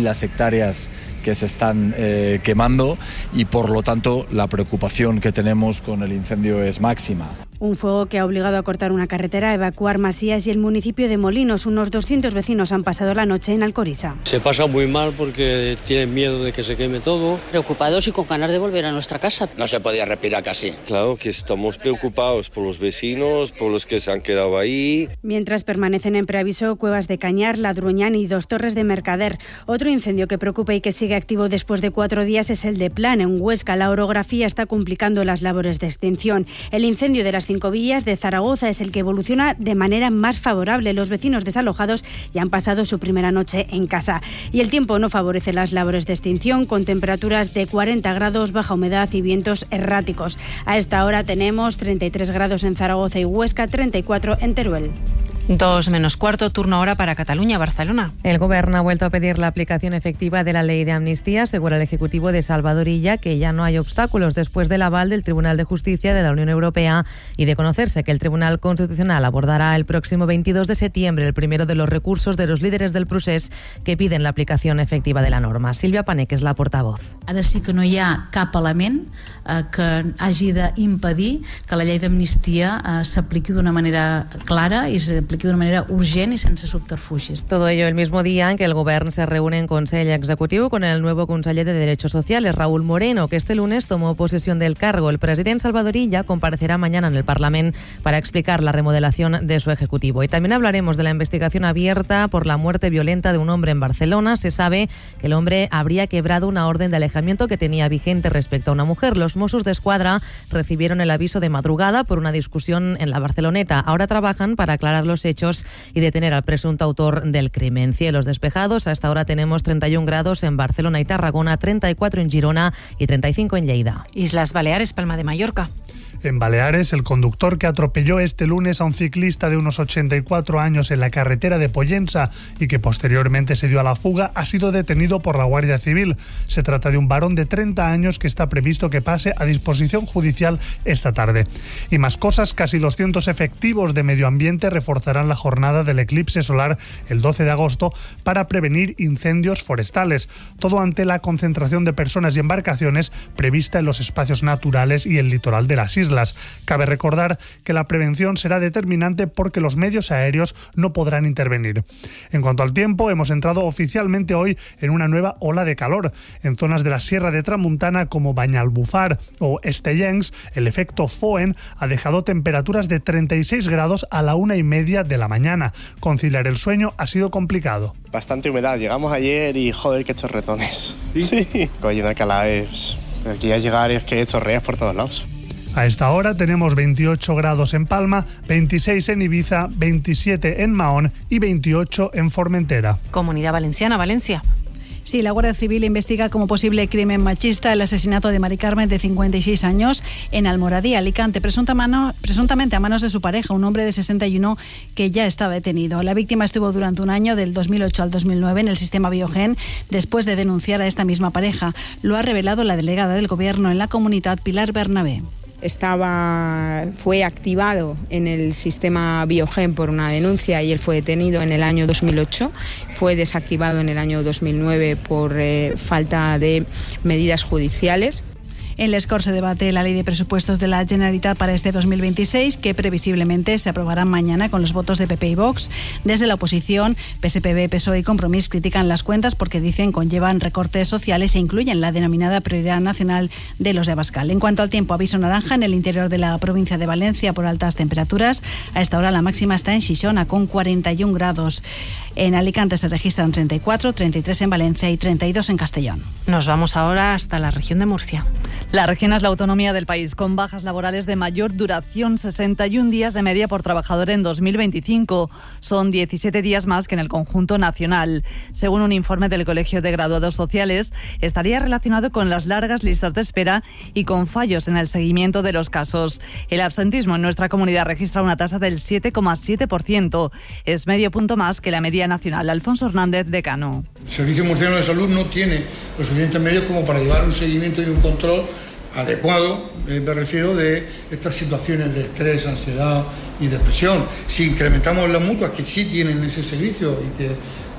las hectáreas que se están quemando y por lo tanto la preocupación que tenemos con el incendio es máxima. Un fuego que ha obligado a cortar una carretera, a evacuar Masías y el municipio de Molinos. Unos 200 vecinos han pasado la noche en Alcoriza. Se pasa muy mal porque tienen miedo de que se queme todo. Preocupados y con ganas de volver a nuestra casa. No se podía respirar casi. Claro que estamos preocupados por los vecinos, por los que se han quedado ahí. Mientras permanecen en preaviso Cuevas de Cañar, Ladruñán y Dos Torres de Mercader. Otro incendio que preocupa y que sigue activo después de 4 días es el de Plan, en Huesca. La orografía está complicando las labores de extinción. El incendio de las 5 villas de Zaragoza es el que evoluciona de manera más favorable. Los vecinos desalojados ya han pasado su primera noche en casa. Y el tiempo no favorece las labores de extinción, con temperaturas de 40 grados, baja humedad y vientos erráticos. A esta hora tenemos 33 grados en Zaragoza y Huesca, 34 en Teruel. 2:45, turno ahora para Cataluña, Barcelona. El Gobierno ha vuelto a pedir la aplicación efectiva de la ley de amnistía, asegura el Ejecutivo de Salvador Illa, que ya no hay obstáculos después del aval del Tribunal de Justicia de la Unión Europea y de conocerse que el Tribunal Constitucional abordará el próximo 22 de septiembre el primero de los recursos de los líderes del procés que piden la aplicación efectiva de la norma. Silvia Panek és la portavoz. Ara sí que no hi ha cap element que hagi d'impedir que la llei d'amnistia s'apliqui d'una manera clara i s'apliqui de una manera urgent y sense subterfugis. Todo ello el mismo día en que el Gobierno se reúne en Consell Executivo con el nuevo conseller de Derechos Sociales, Raúl Moreno, que este lunes tomó posesión del cargo. El presidente Salvador Illa comparecerá mañana en el Parlamento para explicar la remodelación de su ejecutivo. Y también hablaremos de la investigación abierta por la muerte violenta de un hombre en Barcelona. Se sabe que el hombre habría quebrado una orden de alejamiento que tenía vigente respecto a una mujer. Los Mossos d'Esquadra recibieron el aviso de madrugada por una discusión en la Barceloneta. Ahora trabajan para aclarar los hechos y detener al presunto autor del crimen. Cielos despejados. A esta hora tenemos 31 grados en Barcelona y Tarragona, 34 en Girona y 35 en Lleida. Islas Baleares, Palma de Mallorca. En Baleares, el conductor que atropelló este lunes a un ciclista de unos 84 años en la carretera de Pollensa y que posteriormente se dio a la fuga ha sido detenido por la Guardia Civil. Se trata de un varón de 30 años que está previsto que pase a disposición judicial esta tarde. Y más cosas, casi 200 efectivos de medio ambiente reforzarán la jornada del eclipse solar el 12 de agosto para prevenir incendios forestales. Todo ante la concentración de personas y embarcaciones prevista en los espacios naturales y el litoral de las islas. Cabe recordar que la prevención será determinante porque los medios aéreos no podrán intervenir. En cuanto al tiempo, hemos entrado oficialmente hoy en una nueva ola de calor. En zonas de la Sierra de Tramuntana como Banyalbufar o Estellencs, el efecto Foehn ha dejado temperaturas de 36 grados a la 1:30 de la mañana. Conciliar el sueño ha sido complicado. Bastante humedad. Llegamos ayer y joder, qué chorretones. Sí. Coño, Alcalá es... Aquí a llegar es que chorreas por todos lados. A esta hora tenemos 28 grados en Palma, 26 en Ibiza, 27 en Mahón y 28 en Formentera. Comunidad Valenciana, Valencia. Sí, la Guardia Civil investiga como posible crimen machista el asesinato de Mari Carmen, de 56 años, en Almoradí, Alicante, presuntamente a manos de su pareja, un hombre de 61 que ya estaba detenido. La víctima estuvo durante un año, del 2008 al 2009, en el sistema Biogen, después de denunciar a esta misma pareja. Lo ha revelado la delegada del Gobierno en la comunidad, Pilar Bernabé. Fue activado en el sistema Biogen por una denuncia y él fue detenido en el año 2008. Fue desactivado en el año 2009 por falta de medidas judiciales. En Les Corts se debate la ley de presupuestos de la Generalitat para este 2026, que previsiblemente se aprobará mañana con los votos de PP y Vox. Desde la oposición, PSPB, PSOE y Compromís critican las cuentas porque dicen conllevan recortes sociales e incluyen la denominada prioridad nacional de los de Abascal. En cuanto al tiempo, aviso naranja en el interior de la provincia de Valencia por altas temperaturas. A esta hora la máxima está en Xixona con 41 grados. En Alicante se registran 34, 33 en Valencia y 32 en Castellón. Nos vamos ahora hasta la región de Murcia. La región es la autonomía del país con bajas laborales de mayor duración, 61 días de media por trabajador en 2025. Son 17 días más que en el conjunto nacional. Según un informe del Colegio de Graduados Sociales, estaría relacionado con las largas listas de espera y con fallos en el seguimiento de los casos. El absentismo en nuestra comunidad registra una tasa del 7,7%. Es medio punto más que la media nacional. Alfonso Hernández, decano. El Servicio Murciano de Salud no tiene los suficientes medios como para llevar un seguimiento y un control adecuado, me refiero, de estas situaciones de estrés, ansiedad y depresión. Si incrementamos las mutuas, que sí tienen ese servicio y que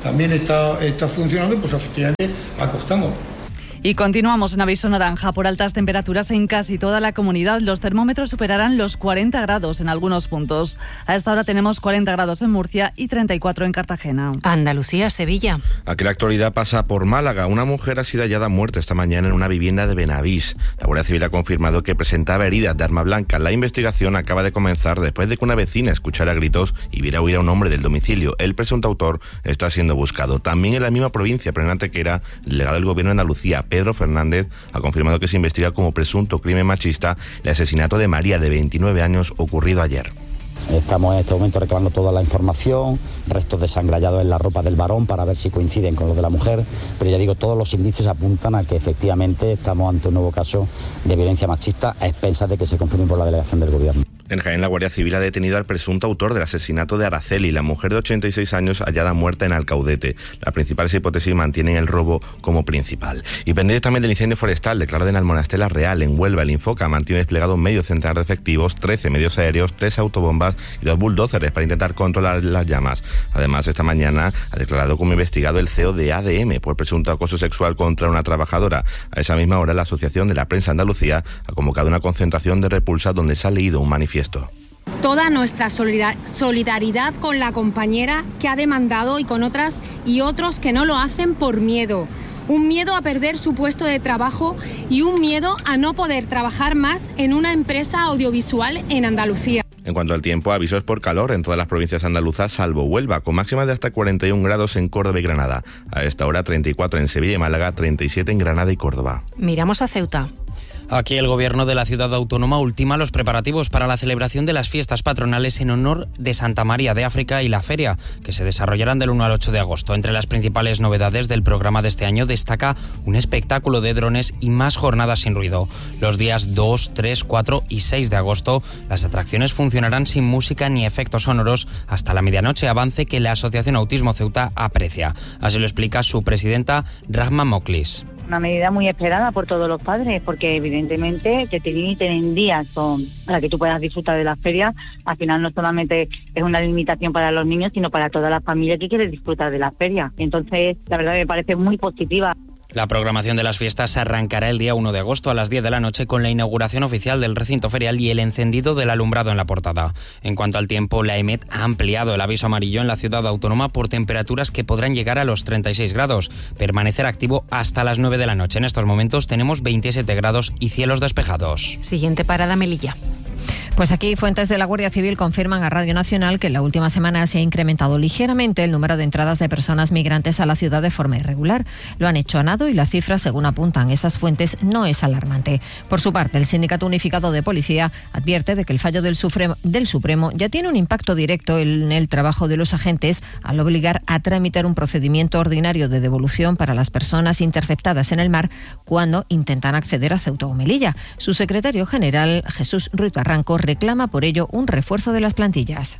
también está funcionando, pues efectivamente acostamos. Y continuamos en aviso naranja por altas temperaturas en casi toda la comunidad. Los termómetros superarán los 40 grados en algunos puntos. A esta hora tenemos 40 grados en Murcia y 34 en Cartagena. Andalucía, Sevilla. Aquí la actualidad pasa por Málaga. Una mujer ha sido hallada muerta esta mañana en una vivienda de Benavís. La Guardia Civil ha confirmado que presentaba heridas de arma blanca. La investigación acaba de comenzar después de que una vecina escuchara gritos y viera huir a un hombre del domicilio. El presunto autor está siendo buscado. También en la misma provincia, pero en Antequera, el delegado del Gobierno de Andalucía, Pedro Fernández, ha confirmado que se investiga como presunto crimen machista el asesinato de María, de 29 años, ocurrido ayer. Estamos en este momento recabando toda la información, restos de sangre hallados en la ropa del varón para ver si coinciden con los de la mujer, pero ya digo, todos los indicios apuntan a que efectivamente estamos ante un nuevo caso de violencia machista a expensas de que se confirme por la delegación del Gobierno. En Jaén, la Guardia Civil ha detenido al presunto autor del asesinato de Araceli, la mujer de 86 años hallada muerta en Alcaudete. Las principales hipótesis mantienen el robo como principal. Y pendientes también del incendio forestal declarado en Almonastela Real, en Huelva. El Infoca mantiene desplegado medio centenar de efectivos, 13 medios aéreos, 3 autobombas y 2 bulldozers para intentar controlar las llamas. Además, esta mañana ha declarado como investigado el CEO de ADM por presunto acoso sexual contra una trabajadora. A esa misma hora, la Asociación de la Prensa Andalucía ha convocado una concentración de repulsa donde se ha leído un manifiesto. Toda nuestra solidaridad con la compañera que ha demandado y con otras y otros que no lo hacen por miedo. Un miedo a perder su puesto de trabajo y un miedo a no poder trabajar más en una empresa audiovisual en Andalucía. En cuanto al tiempo, avisos por calor en todas las provincias andaluzas, salvo Huelva, con máximas de hasta 41 grados en Córdoba y Granada. A esta hora 34 en Sevilla y Málaga, 37 en Granada y Córdoba. Miramos a Ceuta. Aquí el Gobierno de la ciudad autónoma ultima los preparativos para la celebración de las fiestas patronales en honor de Santa María de África y la feria, que se desarrollarán del 1 al 8 de agosto. Entre las principales novedades del programa de este año destaca un espectáculo de drones y más jornadas sin ruido. Los días 2, 3, 4 y 6 de agosto las atracciones funcionarán sin música ni efectos sonoros hasta la medianoche, avance que la Asociación Autismo Ceuta aprecia. Así lo explica su presidenta, Rahma Moklis. Una medida muy esperada por todos los padres, porque evidentemente que te limiten en días para que tú puedas disfrutar de las ferias, al final no solamente es una limitación para los niños, sino para toda la familia que quiere disfrutar de las ferias. Entonces, la verdad me parece muy positiva. La programación de las fiestas arrancará el día 1 de agosto a las 10 de la noche con la inauguración oficial del recinto ferial y el encendido del alumbrado en la portada. En cuanto al tiempo, la EMET ha ampliado el aviso amarillo en la ciudad autónoma por temperaturas que podrán llegar a los 36 grados, permanecer activo hasta las 9 de la noche. En estos momentos tenemos 27 grados y cielos despejados. Siguiente parada, Melilla. Pues aquí fuentes de la Guardia Civil confirman a Radio Nacional que en la última semana se ha incrementado ligeramente el número de entradas de personas migrantes a la ciudad de forma irregular. Lo han hecho a nado y la cifra, según apuntan esas fuentes, no es alarmante. Por su parte, el Sindicato Unificado de Policía advierte de que el fallo del Supremo ya tiene un impacto directo en el trabajo de los agentes al obligar a tramitar un procedimiento ordinario de devolución para las personas interceptadas en el mar cuando intentan acceder a Ceuta o Melilla. Su secretario general, Jesús Ruiz Barranco, reclama por ello un refuerzo de las plantillas.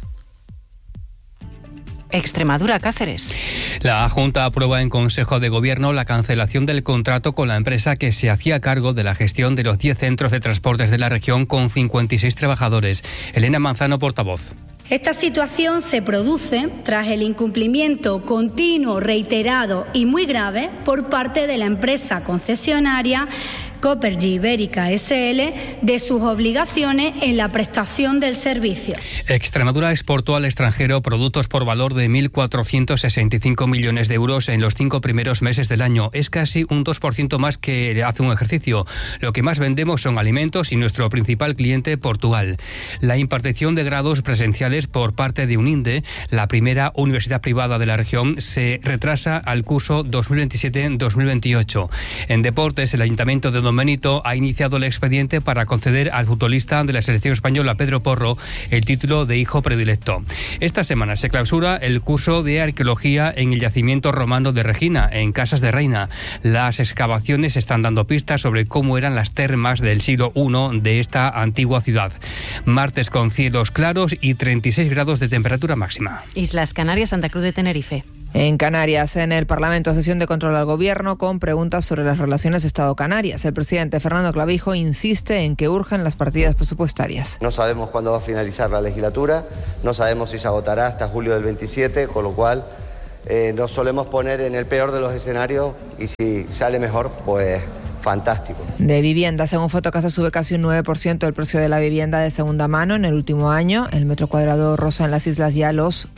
Extremadura, Cáceres. La Junta aprueba en Consejo de Gobierno la cancelación del contrato con la empresa que se hacía cargo de la gestión de los 10 centros de transportes de la región con 56 trabajadores. Elena Manzano, portavoz. Esta situación se produce tras el incumplimiento continuo, reiterado y muy grave por parte de la empresa concesionaria Copergy Ibérica SL de sus obligaciones en la prestación del servicio. Extremadura exportó al extranjero productos por valor de 1.465 millones de euros en los 5 primeros meses del año. Es casi un 2% más que hace un ejercicio. Lo que más vendemos son alimentos y nuestro principal cliente, Portugal. La impartición de grados presenciales por parte de UNINDE, la primera universidad privada de la región, se retrasa al curso 2027-2028. En deportes, el Ayuntamiento de Don Benito ha iniciado el expediente para conceder al futbolista de la selección española, Pedro Porro, el título de hijo predilecto. Esta semana se clausura el curso de arqueología en el yacimiento romano de Regina, en Casas de Reina. Las excavaciones están dando pistas sobre cómo eran las termas del siglo I de esta antigua ciudad. Martes con cielos claros y 36 grados de temperatura máxima. Islas Canarias, Santa Cruz de Tenerife. En Canarias, en el Parlamento, sesión de control al Gobierno con preguntas sobre las relaciones Estado-Canarias. El presidente Fernando Clavijo insiste en que urgen las partidas presupuestarias. No sabemos cuándo va a finalizar la legislatura, no sabemos si se agotará hasta julio del 27, con lo cual nos solemos poner en el peor de los escenarios y si sale mejor, pues fantástico. De vivienda, según Fotocasa, sube casi un 9% el precio de la vivienda de segunda mano en el último año. El metro cuadrado roza en las islas ya los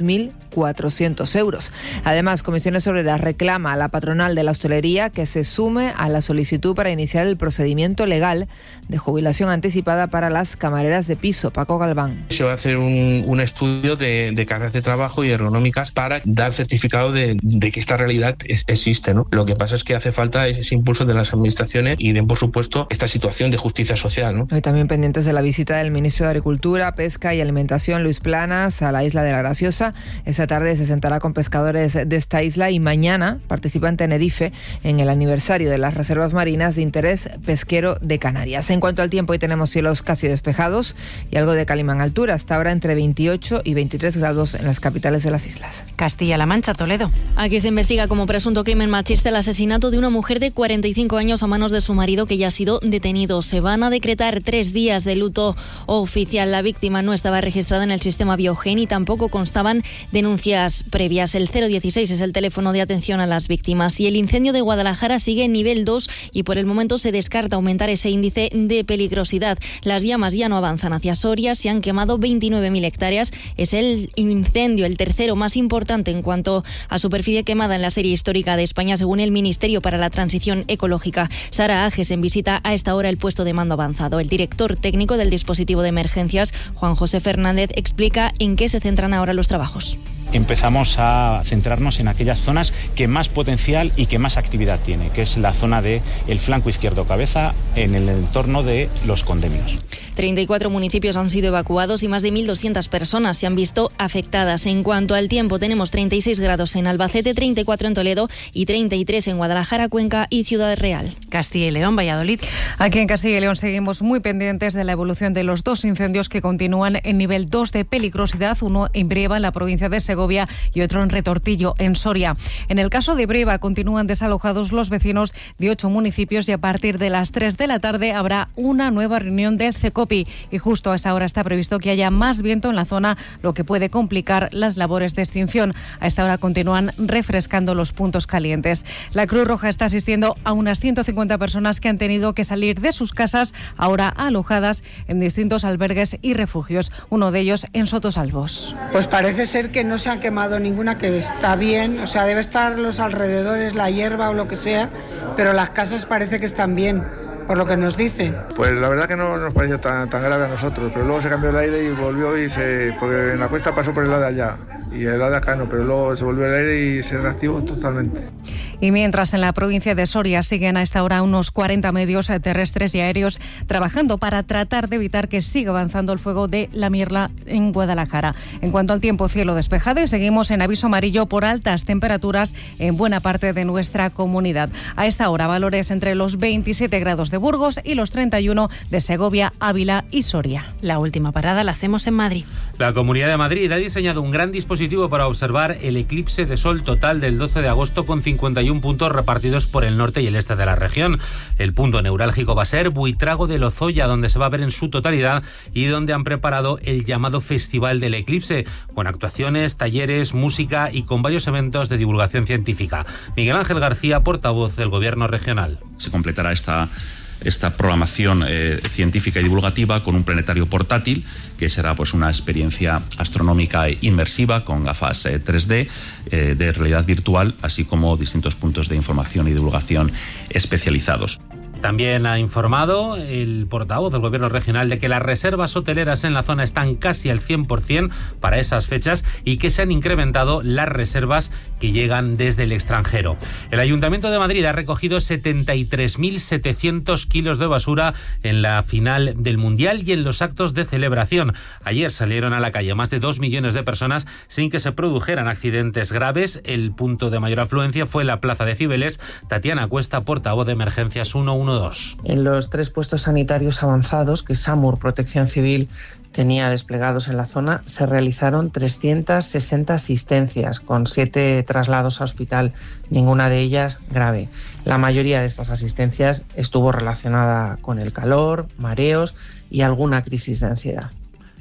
3.400 euros. Además, Comisiones Obreras reclama a la patronal de la hostelería que se sume a la solicitud para iniciar el procedimiento legal de jubilación anticipada para las camareras de piso. Paco Galván. Se va a hacer un estudio de cargas de trabajo y ergonómicas para dar certificado de que esta realidad existe, ¿no? Lo que pasa es que hace falta ese impulso de las administraciones y den, por supuesto, esta situación de justicia social, ¿no? Hoy también pendientes de la visita del ministro de Agricultura, Pesca y Alimentación, Luis Planas, a la isla de la Graciosa. Esta tarde se sentará con pescadores de esta isla y mañana participa en Tenerife en el aniversario de las reservas marinas de interés pesquero de Canarias. En cuanto al tiempo, hoy tenemos cielos casi despejados y algo de calima en altura. Hasta ahora entre 28 y 23 grados en las capitales de las islas. Castilla-La Mancha, Toledo. Aquí se investiga como presunto crimen machista el asesinato de una mujer de 45 años a manos de su marido, que ya ha sido detenido. Se van a decretar 3 días de luto oficial. La víctima no estaba registrada en el sistema Biogen y tampoco constaban denuncias previas. El 016 es el teléfono de atención a las víctimas. Y el incendio de Guadalajara sigue en nivel 2 y por el momento se descarta aumentar ese índice de peligrosidad. Las llamas ya no avanzan hacia Soria, se han quemado 29.000 hectáreas. Es el incendio, el tercero más importante en cuanto a superficie quemada en la serie histórica de España, según el Ministerio para la Transición Ecológica. Sara Ages en visita a esta hora el puesto de mando avanzado. El director técnico del dispositivo de emergencias, Juan José Fernández, explica en qué se centran ahora los trabajos. Empezamos a centrarnos en aquellas zonas que más potencial y que más actividad tiene, que es la zona del flanco izquierdo cabeza en el entorno de los condemios. 34 municipios han sido evacuados y más de 1.200 personas se han visto afectadas. En cuanto al tiempo, tenemos 36 grados en Albacete, 34 en Toledo y 33 en Guadalajara, Cuenca y Ciudad Real. Castilla y León, Valladolid. Aquí en Castilla y León seguimos muy pendientes de la evolución de los 2 incendios que continúan en nivel 2 de peligrosidad, uno en Brieva, en la provincia de Segovia, y otro en Retortillo, en Soria. En el caso de Brieva, continúan desalojados los vecinos de 8 municipios y a partir de las 3 de la tarde habrá una nueva reunión del CECOPI. Y justo a esa hora está previsto que haya más viento en la zona, lo que puede complicar las labores de extinción. A esta hora continúan refrescando los puntos calientes. La Cruz Roja está asistiendo a unas 150 personas que han tenido que salir de sus casas, ahora alojadas en distintos albergues y refugios, uno de ellos en Sotosalvos. Pues parece ser que no se ha quemado ninguna, que está bien, o sea, debe estar los alrededores, la hierba o lo que sea, pero las casas parece que están bien, por lo que nos dicen. Pues la verdad que no nos pareció tan grave a nosotros, pero luego se cambió el aire y volvió porque en la cuesta pasó por el lado de allá y el lado de acá no, pero luego se volvió el aire y se reactivó totalmente. Y mientras en la provincia de Soria siguen a esta hora unos 40 medios terrestres y aéreos trabajando para tratar de evitar que siga avanzando el fuego de la Mirla en Guadalajara. En cuanto al tiempo, cielo despejado y seguimos en aviso amarillo por altas temperaturas en buena parte de nuestra comunidad. A esta hora valores entre los 27 grados de Burgos y los 31 de Segovia, Ávila y Soria. La última parada la hacemos en Madrid. La Comunidad de Madrid ha diseñado un gran dispositivo para observar el eclipse de sol total del 12 de agosto con 51 puntos repartidos por el norte y el este de la región. El punto neurálgico va a ser Buitrago de Lozoya, donde se va a ver en su totalidad y donde han preparado el llamado Festival del Eclipse, con actuaciones, talleres, música y con varios eventos de divulgación científica. Miguel Ángel García, portavoz del Gobierno regional. Se completará esta programación científica y divulgativa con un planetario portátil, que será pues una experiencia astronómica inmersiva con gafas 3D de realidad virtual, así como distintos puntos de información y divulgación especializados. También ha informado el portavoz del Gobierno regional de que las reservas hoteleras en la zona están casi al 100% para esas fechas y que se han incrementado las reservas que llegan desde el extranjero. El Ayuntamiento de Madrid ha recogido 73.700 kilos de basura en la final del Mundial y en los actos de celebración. Ayer salieron a la calle más de 2 millones de personas sin que se produjeran accidentes graves. El punto de mayor afluencia fue la Plaza de Cibeles. Tatiana Cuesta, portavoz de Emergencias 112. En los 3 puestos sanitarios avanzados que SAMUR Protección Civil tenía desplegados en la zona, se realizaron 360 asistencias con 7 traslados a hospital, ninguna de ellas grave. La mayoría de estas asistencias estuvo relacionada con el calor, mareos y alguna crisis de ansiedad.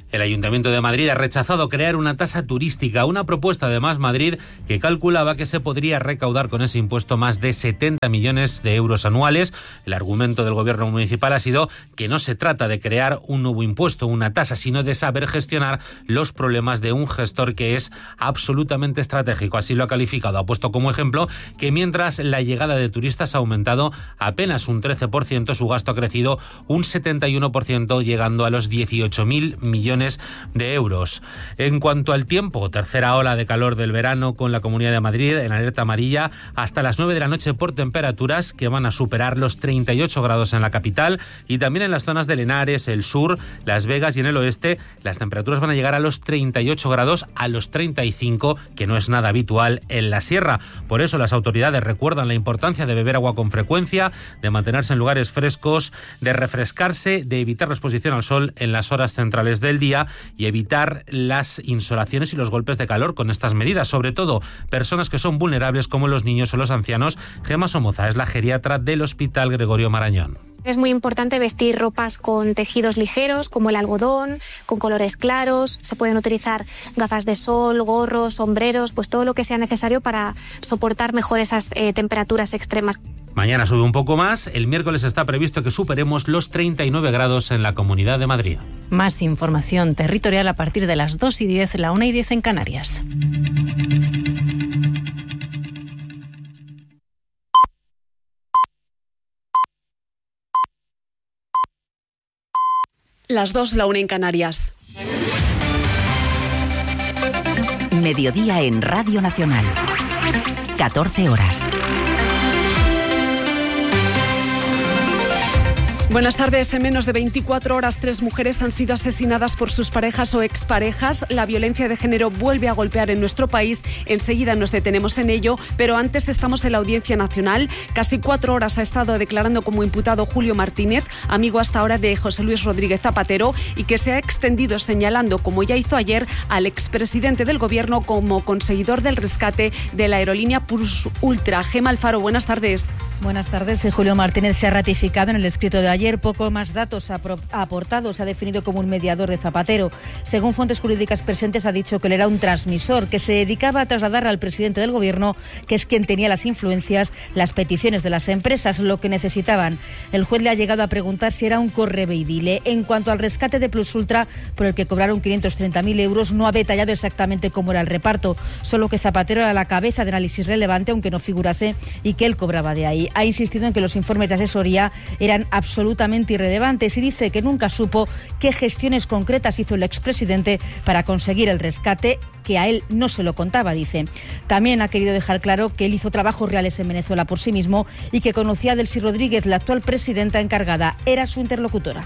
El Ayuntamiento de Madrid ha rechazado crear una tasa turística, una propuesta de Más Madrid que calculaba que se podría recaudar con ese impuesto más de 70 millones de euros anuales. El argumento del gobierno municipal ha sido que no se trata de crear un nuevo impuesto, una tasa, sino de saber gestionar los problemas de un gestor que es absolutamente estratégico. Así lo ha calificado. Ha puesto como ejemplo que mientras la llegada de turistas ha aumentado apenas un 13%, su gasto ha crecido un 71%, llegando a los 18.000 millones de euros. En cuanto al tiempo, tercera ola de calor del verano con la Comunidad de Madrid en alerta amarilla hasta las 9 de la noche por temperaturas que van a superar los 38 grados en la capital y también en las zonas de Henares, el sur, Las Vegas y en el oeste las temperaturas van a llegar a los 38 grados, a los 35, que no es nada habitual en la sierra. Por eso las autoridades recuerdan la importancia de beber agua con frecuencia, de mantenerse en lugares frescos, de refrescarse, de evitar la exposición al sol en las horas centrales del día y evitar las insolaciones y los golpes de calor con estas medidas, sobre todo personas que son vulnerables como los niños o los ancianos. Gemma Somoza es la geriatra del Hospital Gregorio Marañón. Es muy importante vestir ropas con tejidos ligeros, como el algodón, con colores claros. Se pueden utilizar gafas de sol, gorros, sombreros, pues todo lo que sea necesario para soportar mejor esas temperaturas extremas. Mañana sube un poco más. El miércoles está previsto que superemos los 39 grados en la Comunidad de Madrid. Más información territorial a partir de las 2:10, la 1:10 en Canarias. Las 2, la 1 en Canarias. Mediodía en Radio Nacional. 14 horas. Buenas tardes. En menos de 24 horas, 3 mujeres han sido asesinadas por sus parejas o exparejas. La violencia de género vuelve a golpear en nuestro país. Enseguida nos detenemos en ello, pero antes estamos en la Audiencia Nacional. Casi 4 horas ha estado declarando como imputado Julio Martínez, amigo hasta ahora de José Luis Rodríguez Zapatero, y que se ha extendido señalando, como ya hizo ayer, al expresidente del Gobierno como conseguidor del rescate de la aerolínea Plus Ultra. Gema Alfaro, buenas tardes. Buenas tardes. Julio Martínez se ha ratificado en el escrito de ayer. Poco más datos ha aportado. Se ha definido como un mediador de Zapatero. Según fuentes jurídicas presentes, ha dicho que él era un transmisor, que se dedicaba a trasladar al presidente del Gobierno, que es quien tenía las influencias, las peticiones de las empresas, lo que necesitaban. El juez le ha llegado a preguntar si era un correveidile. En cuanto al rescate de Plus Ultra, por el que cobraron 530.000 euros, no ha detallado exactamente cómo era el reparto, solo que Zapatero era la cabeza de análisis relevante, aunque no figurase, y que él cobraba de ahí. Ha insistido en que los informes de asesoría eran absolutamente irrelevantes y dice que nunca supo qué gestiones concretas hizo el expresidente para conseguir el rescate, que a él no se lo contaba, dice. También ha querido dejar claro que él hizo trabajos reales en Venezuela por sí mismo y que conocía a Delcy Rodríguez, la actual presidenta encargada. Era su interlocutora.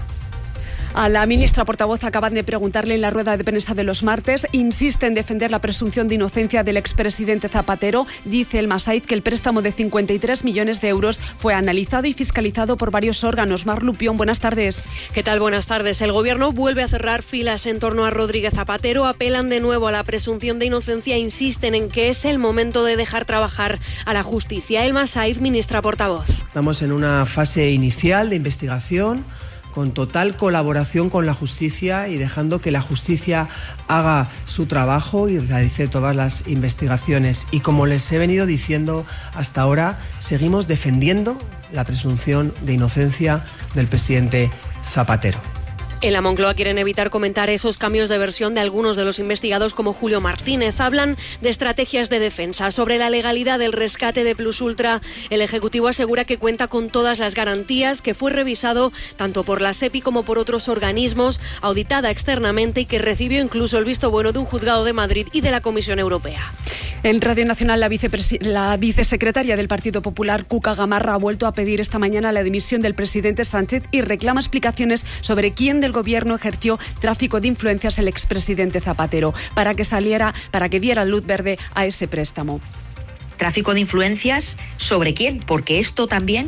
A la ministra portavoz acaban de preguntarle en la rueda de prensa de los martes. Insiste en defender la presunción de inocencia del expresidente Zapatero. Dice el Masaiz que el préstamo de 53 millones de euros fue analizado y fiscalizado por varios órganos. Mar Lupión, buenas tardes. ¿Qué tal? Buenas tardes. El Gobierno vuelve a cerrar filas en torno a Rodríguez Zapatero. Apelan de nuevo a la presunción de inocencia. Insisten en que es el momento de dejar trabajar a la justicia. El Masaiz, ministra portavoz. Estamos en una fase inicial de investigación, con total colaboración con la justicia y dejando que la justicia haga su trabajo y realice todas las investigaciones. Y como les he venido diciendo hasta ahora, seguimos defendiendo la presunción de inocencia del presidente Zapatero. En la Moncloa quieren evitar comentar esos cambios de versión de algunos de los investigados como Julio Martínez. Hablan de estrategias de defensa. Sobre la legalidad del rescate de Plus Ultra, el Ejecutivo asegura que cuenta con todas las garantías, que fue revisado tanto por la SEPI como por otros organismos, auditada externamente y que recibió incluso el visto bueno de un juzgado de Madrid y de la Comisión Europea. En Radio Nacional, la vicesecretaria del Partido Popular, Cuca Gamarra, ha vuelto a pedir esta mañana la dimisión del presidente Sánchez y reclama explicaciones sobre quién del Gobierno ejerció tráfico de influencias el expresidente Zapatero para que diera luz verde a ese préstamo. ¿Tráfico de influencias sobre quién? Porque esto también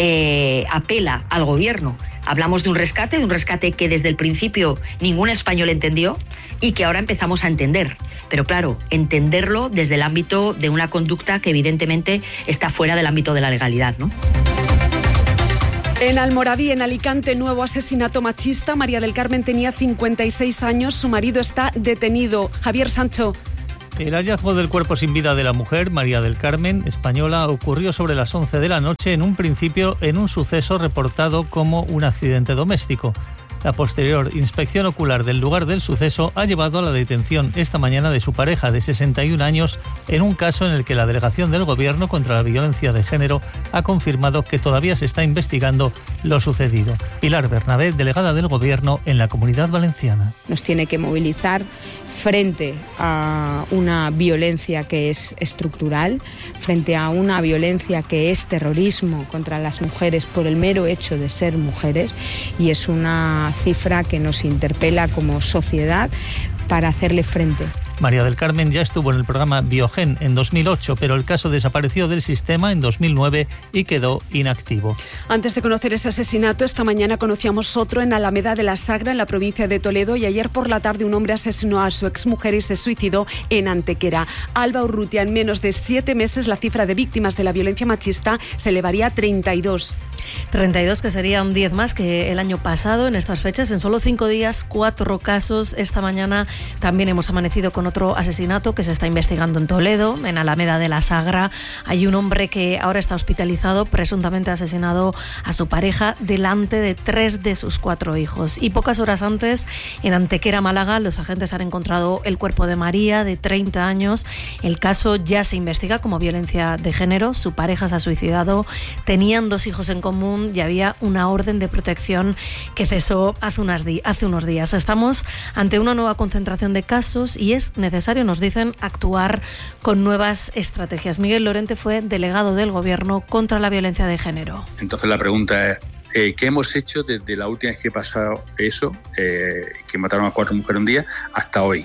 apela al Gobierno. Hablamos de un rescate que desde el principio ningún español entendió y que ahora empezamos a entender. Pero claro, entenderlo desde el ámbito de una conducta que evidentemente está fuera del ámbito de la legalidad, ¿no? En Almoradí, en Alicante, nuevo asesinato machista. María del Carmen tenía 56 años, su marido está detenido. Javier Sancho. El hallazgo del cuerpo sin vida de la mujer, María del Carmen, española, ocurrió sobre las 11 de la noche, en un principio en un suceso reportado como un accidente doméstico. La posterior inspección ocular del lugar del suceso ha llevado a la detención esta mañana de su pareja de 61 años en un caso en el que la Delegación del Gobierno contra la Violencia de Género ha confirmado que todavía se está investigando lo sucedido. Pilar Bernabé, delegada del Gobierno en la Comunidad Valenciana. Nos tiene que movilizar frente a una violencia que es estructural, frente a una violencia que es terrorismo contra las mujeres por el mero hecho de ser mujeres, y es una cifra que nos interpela como sociedad para hacerle frente. María del Carmen ya estuvo en el programa Biogen en 2008, pero el caso desapareció del sistema en 2009 y quedó inactivo. Antes de conocer ese asesinato, esta mañana conocíamos otro en Alameda de la Sagra, en la provincia de Toledo, y ayer por la tarde un hombre asesinó a su exmujer y se suicidó en Antequera. Alba Urrutia, en menos de 7 meses la cifra de víctimas de la violencia machista se elevaría a 32. 32, que serían 10 más que el año pasado en estas fechas. En solo 5 días, 4 casos. Esta mañana también hemos amanecido con otro asesinato que se está investigando en Toledo, en Alameda de la Sagra. Hay un hombre que ahora está hospitalizado, presuntamente asesinado a su pareja delante de 3 de sus 4 hijos. Y pocas horas antes, en Antequera, Málaga, los agentes han encontrado el cuerpo de María, de 30 años. El caso ya se investiga como violencia de género. Su pareja se ha suicidado. Tenían 2 hijos en común y había una orden de protección que cesó hace unos días. Estamos ante una nueva concentración de casos y es necesario, nos dicen, actuar con nuevas estrategias. Miguel Lorente fue delegado del Gobierno contra la violencia de género. Entonces la pregunta es, ¿qué hemos hecho desde la última vez que pasó eso, que mataron a 4 mujeres un día, hasta hoy?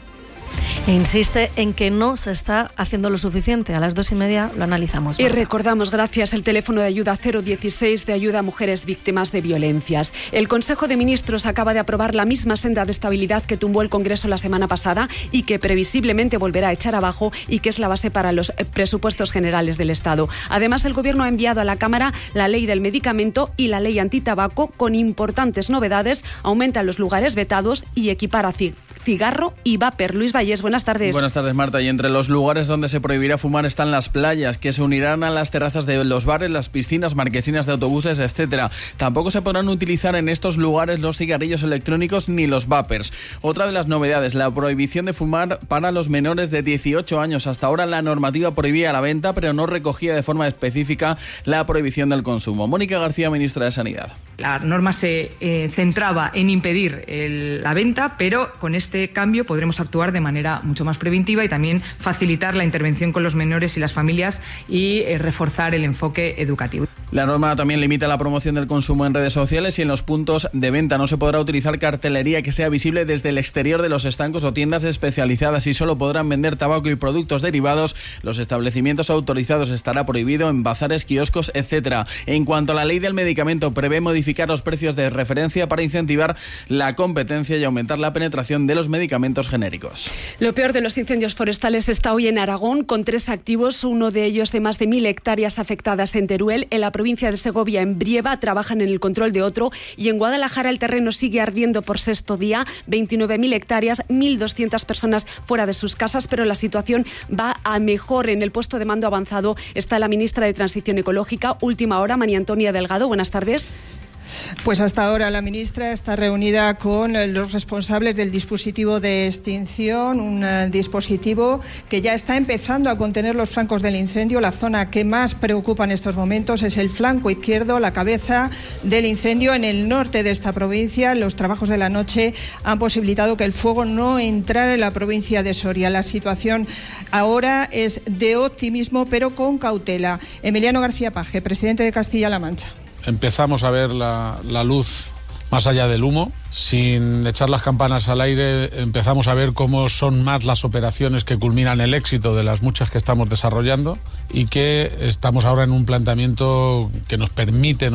E insiste en que no se está haciendo lo suficiente. A las 2:30 lo analizamos. Y recordamos, gracias, el teléfono de ayuda 016 de ayuda a mujeres víctimas de violencias. El Consejo de Ministros acaba de aprobar la misma senda de estabilidad que tumbó el Congreso la semana pasada y que previsiblemente volverá a echar abajo, y que es la base para los presupuestos generales del Estado. Además, el Gobierno ha enviado a la Cámara la ley del medicamento y la ley antitabaco con importantes novedades. Aumenta los lugares vetados y equipara cigarro y vapor. Luis Vallés, buenas tardes. Buenas tardes, Marta. Y entre los lugares donde se prohibirá fumar están las playas, que se unirán a las terrazas de los bares, las piscinas, marquesinas de autobuses, etcétera. Tampoco se podrán utilizar en estos lugares los cigarrillos electrónicos ni los vapers. Otra de las novedades, la prohibición de fumar para los menores de 18 años. Hasta ahora la normativa prohibía la venta, pero no recogía de forma específica la prohibición del consumo. Mónica García, ministra de Sanidad. La norma se centraba en impedir la venta, pero con este cambio podremos actuar de manera mucho más preventiva y también facilitar la intervención con los menores y las familias y reforzar el enfoque educativo. La norma también limita la promoción del consumo en redes sociales y en los puntos de venta. No se podrá utilizar cartelería que sea visible desde el exterior de los estancos o tiendas especializadas y solo podrán vender tabaco y productos derivados. Los establecimientos autorizados estará prohibido en bazares, kioscos, etcétera. En cuanto a la ley del medicamento, prevé modificar los precios de referencia para incentivar la competencia y aumentar la penetración de los medicamentos genéricos. Lo peor de los incendios forestales está hoy en Aragón, con 3 activos, uno de ellos de más de 1.000 hectáreas afectadas en Teruel. En la provincia de Segovia, en Brieva, trabajan en el control de otro, y en Guadalajara el terreno sigue ardiendo por 6º día, 29.000 hectáreas, 1.200 personas fuera de sus casas, pero la situación va a mejor. En el puesto de mando avanzado está la ministra de Transición Ecológica. Última hora, María Antonia Delgado, buenas tardes. Pues hasta ahora la ministra está reunida con los responsables del dispositivo de extinción, un dispositivo que ya está empezando a contener los flancos del incendio. La zona que más preocupa en estos momentos es el flanco izquierdo, la cabeza del incendio en el norte de esta provincia. Los trabajos de la noche han posibilitado que el fuego no entrara en la provincia de Soria. La situación ahora es de optimismo, pero con cautela. Emiliano García Paje, presidente de Castilla-La Mancha. Empezamos a ver la luz más allá del humo. Sin echar las campanas al aire, empezamos a ver cómo son más las operaciones que culminan el éxito de las muchas que estamos desarrollando, y que estamos ahora en un planteamiento que nos permite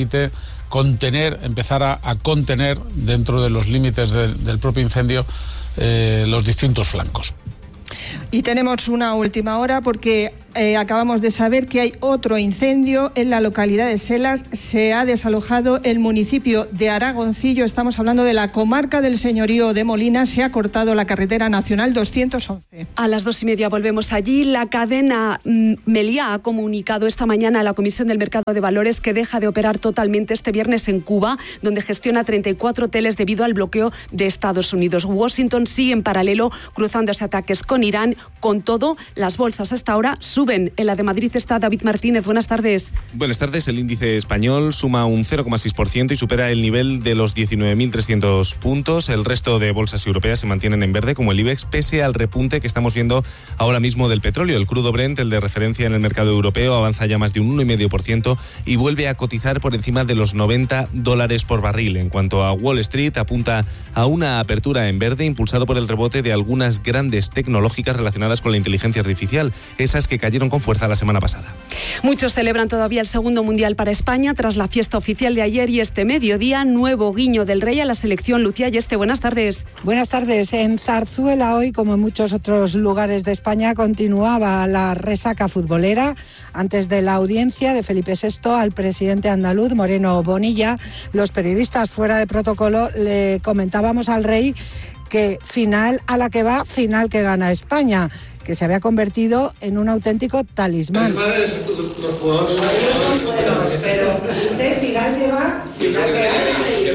contener, empezar a contener dentro de los límites del propio incendio los distintos flancos. Y tenemos una última hora porque acabamos de saber que hay otro incendio en la localidad de Selas. Se ha desalojado el municipio de Aragoncillo. Estamos hablando de la comarca del señorío de Molina. Se ha cortado la carretera nacional 211. A las 2:30 volvemos allí. La cadena Meliá ha comunicado esta mañana a la Comisión del Mercado de Valores que deja de operar totalmente este viernes en Cuba, donde gestiona 34 hoteles debido al bloqueo de Estados Unidos. Washington sigue en paralelo cruzándose ataques con Irán. Con todo, las bolsas hasta ahora suben. En la de Madrid está David Martínez. Buenas tardes. Buenas tardes. El índice español suma un 0,6% y supera el nivel de los 19.300 puntos. El resto de bolsas europeas se mantienen en verde, como el IBEX, pese al repunte que estamos viendo ahora mismo del petróleo. El crudo Brent, el de referencia en el mercado europeo, avanza ya más de un 1,5% y vuelve a cotizar por encima de los $90 por barril. En cuanto a Wall Street, apunta a una apertura en verde impulsado por el rebote de algunas grandes tecnológicas relacionadas con la inteligencia artificial, esas que cayeron con fuerza la semana pasada. Muchos celebran todavía el segundo mundial para España tras la fiesta oficial de ayer y este mediodía, nuevo guiño del Rey a la selección. Lucía Yeste, buenas tardes. Buenas tardes. En Zarzuela hoy, como en muchos otros lugares de España, continuaba la resaca futbolera. Antes de la audiencia de Felipe VI al presidente andaluz, Moreno Bonilla, los periodistas fuera de protocolo le comentábamos al Rey que final a la que va, final que gana España, que se había convertido en un auténtico talismán. Los jugadores pero usted final que va, final que gana.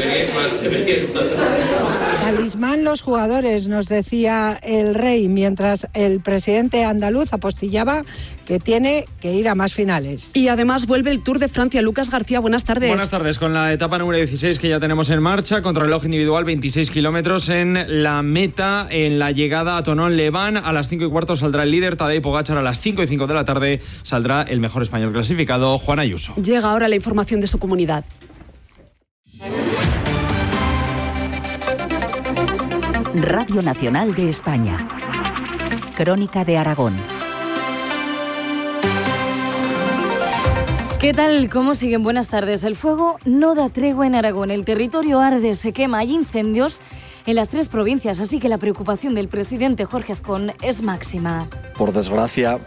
Talismán los jugadores, nos decía el Rey, mientras el presidente andaluz apostillaba que tiene que ir a más finales. Y además vuelve el Tour de Francia. Lucas García, buenas tardes. Buenas tardes, con la etapa número 16 que ya tenemos en marcha, contrarreloj individual, 26 kilómetros en la meta, en la llegada a Tonón-Leván. A las 5:15 saldrá el líder, Tadej Pogačar. A las 5:05 de la tarde saldrá el mejor español clasificado, Juan Ayuso. Llega ahora la información de su comunidad. Radio Nacional de España. Crónica de Aragón. ¿Qué tal? ¿Cómo siguen? Buenas tardes. El fuego no da tregua en Aragón. El territorio arde, se quema, hay incendios en las 3 provincias, así que la preocupación del presidente Jorge Azcón es máxima. Por desgracia,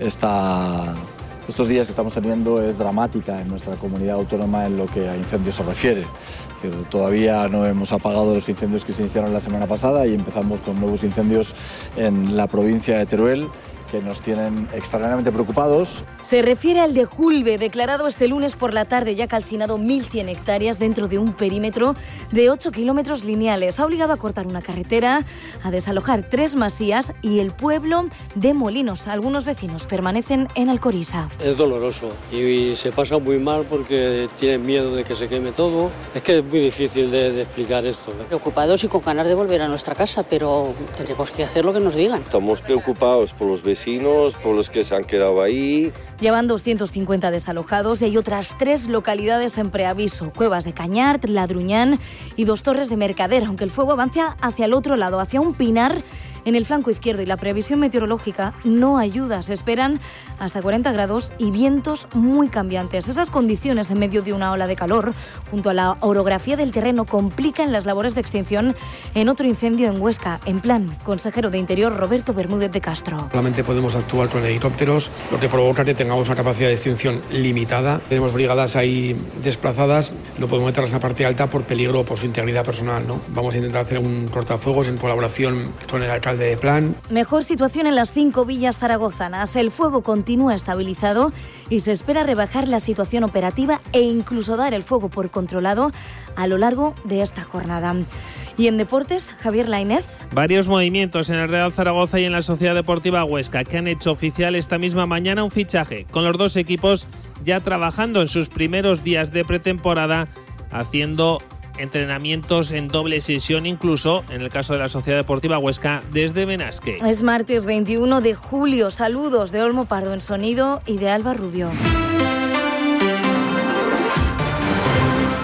estos días que estamos teniendo es dramática en nuestra comunidad autónoma en lo que a incendios se refiere. Es decir, todavía no hemos apagado los incendios que se iniciaron la semana pasada y empezamos con nuevos incendios en la provincia de Teruel, que nos tienen extraordinariamente preocupados. Se refiere al de Julbe, declarado este lunes por la tarde, ya calcinado 1.100 hectáreas dentro de un perímetro de 8 kilómetros lineales. Ha obligado a cortar una carretera, a desalojar 3 masías y el pueblo de Molinos. Algunos vecinos permanecen en Alcoriza. Es doloroso y se pasa muy mal porque tienen miedo de que se queme todo. Es que es muy difícil de explicar esto. Preocupados y con ganas de volver a nuestra casa, pero tenemos que hacer lo que nos digan. Estamos preocupados por los vecinos, por los que se han quedado ahí. Llevan 250 desalojados y hay otras 3 localidades en preaviso: Cuevas de Cañart, Ladruñán y 2 Torres de Mercader, aunque el fuego avanza hacia el otro lado, hacia un pinar en el flanco izquierdo, y la previsión meteorológica no ayuda. Se esperan hasta 40 grados y vientos muy cambiantes. Esas condiciones en medio de una ola de calor, junto a la orografía del terreno, complican las labores de extinción en otro incendio en Huesca. En plan, consejero de Interior Roberto Bermúdez de Castro. Solamente podemos actuar con helicópteros, lo que provoca que tengamos una capacidad de extinción limitada. Tenemos brigadas ahí desplazadas, no podemos meterlas en la parte alta por peligro, por su integridad personal, ¿no? Vamos a intentar hacer un cortafuegos en colaboración con el alcalde de Plan. Mejor situación en las 5 villas zaragozanas. El fuego continúa estabilizado y se espera rebajar la situación operativa e incluso dar el fuego por controlado a lo largo de esta jornada. Y en deportes, Javier Lainez. Varios movimientos en el Real Zaragoza y en la Sociedad Deportiva Huesca, que han hecho oficial esta misma mañana un fichaje, con los 2 equipos ya trabajando en sus primeros días de pretemporada, haciendo entrenamientos en doble sesión, incluso en el caso de la Sociedad Deportiva Huesca desde Benasque. Es martes 21 de julio. Saludos de Olmo Pardo en sonido y de Alba Rubio.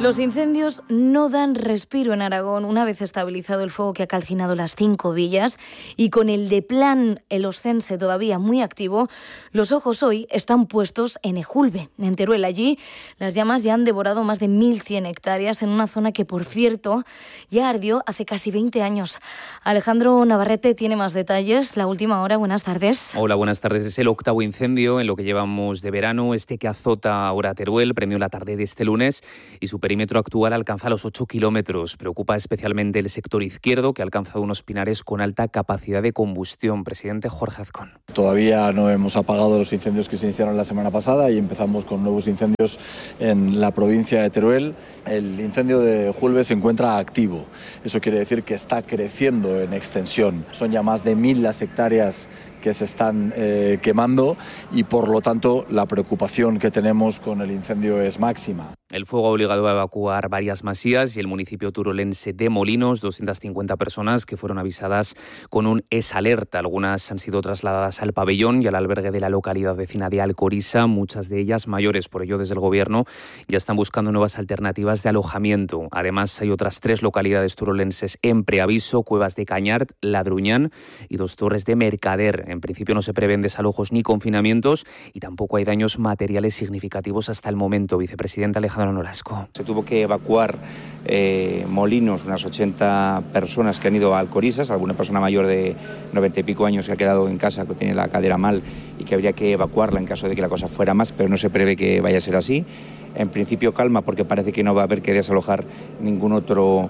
Los incendios no dan respiro en Aragón una vez estabilizado el fuego que ha calcinado las 5 villas y con el de Plan el Oscense todavía muy activo, los ojos hoy están puestos en Ejulbe, en Teruel. Allí las llamas ya han devorado más de 1.100 hectáreas en una zona que, por cierto, ya ardió hace casi 20 años. Alejandro Navarrete tiene más detalles. La última hora, buenas tardes. Hola, buenas tardes. Es el 8º incendio en lo que llevamos de verano. Este que azota ahora Teruel prendió la tarde de este lunes y su perímetro actual alcanza los 8 kilómetros. Preocupa especialmente el sector izquierdo, que ha alcanzado unos pinares con alta capacidad de combustión. Presidente Jorge Azcón. Todavía no hemos apagado los incendios que se iniciaron la semana pasada y empezamos con nuevos incendios en la provincia de Teruel. El incendio de Ejulbe se encuentra activo. Eso quiere decir que está creciendo en extensión. Son ya más de 1.000 las hectáreas que se están quemando y, por lo tanto, la preocupación que tenemos con el incendio es máxima. El fuego ha obligado a evacuar varias masías y el municipio turolense de Molinos, 250 personas que fueron avisadas con un ES-alerta. Algunas han sido trasladadas al pabellón y al albergue de la localidad vecina de Alcoriza, muchas de ellas mayores. Por ello, desde el Gobierno ya están buscando nuevas alternativas de alojamiento. Además, hay otras 3 localidades turolenses en preaviso: Cuevas de Cañart, Ladruñán y 2 torres de Mercader. En principio no se prevén desalojos ni confinamientos y tampoco hay daños materiales significativos hasta el momento. Vicepresidente Alejandro Nolasco. Se tuvo que evacuar Molinos, unas 80 personas que han ido a Alcorizas, alguna persona mayor de 90 y pico años que ha quedado en casa, que tiene la cadera mal y que habría que evacuarla en caso de que la cosa fuera más, pero no se prevé que vaya a ser así. En principio calma, porque parece que no va a haber que desalojar ningún otro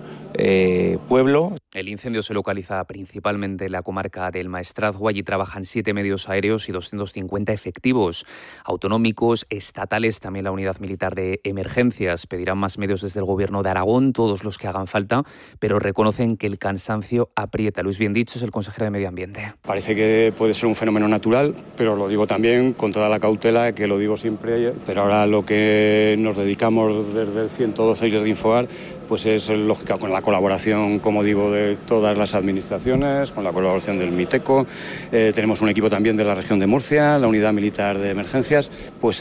pueblo. El incendio se localiza principalmente en la comarca del Maestrazgo. Allí trabajan 7 medios aéreos y 250 efectivos autonómicos, estatales, también la unidad militar de emergencias. Pedirán más medios desde el Gobierno de Aragón, todos los que hagan falta, pero reconocen que el cansancio aprieta. Luis Biendicho es el consejero de Medio Ambiente. Parece que puede ser un fenómeno natural, pero lo digo también con toda la cautela, que lo digo siempre, pero ahora lo que nos dedicamos desde el 112 y desde Infoar, pues es lógica, con la colaboración, como digo, de todas las administraciones, con la colaboración del MITECO. Tenemos un equipo también de la región de Murcia, la unidad militar de emergencias. Pues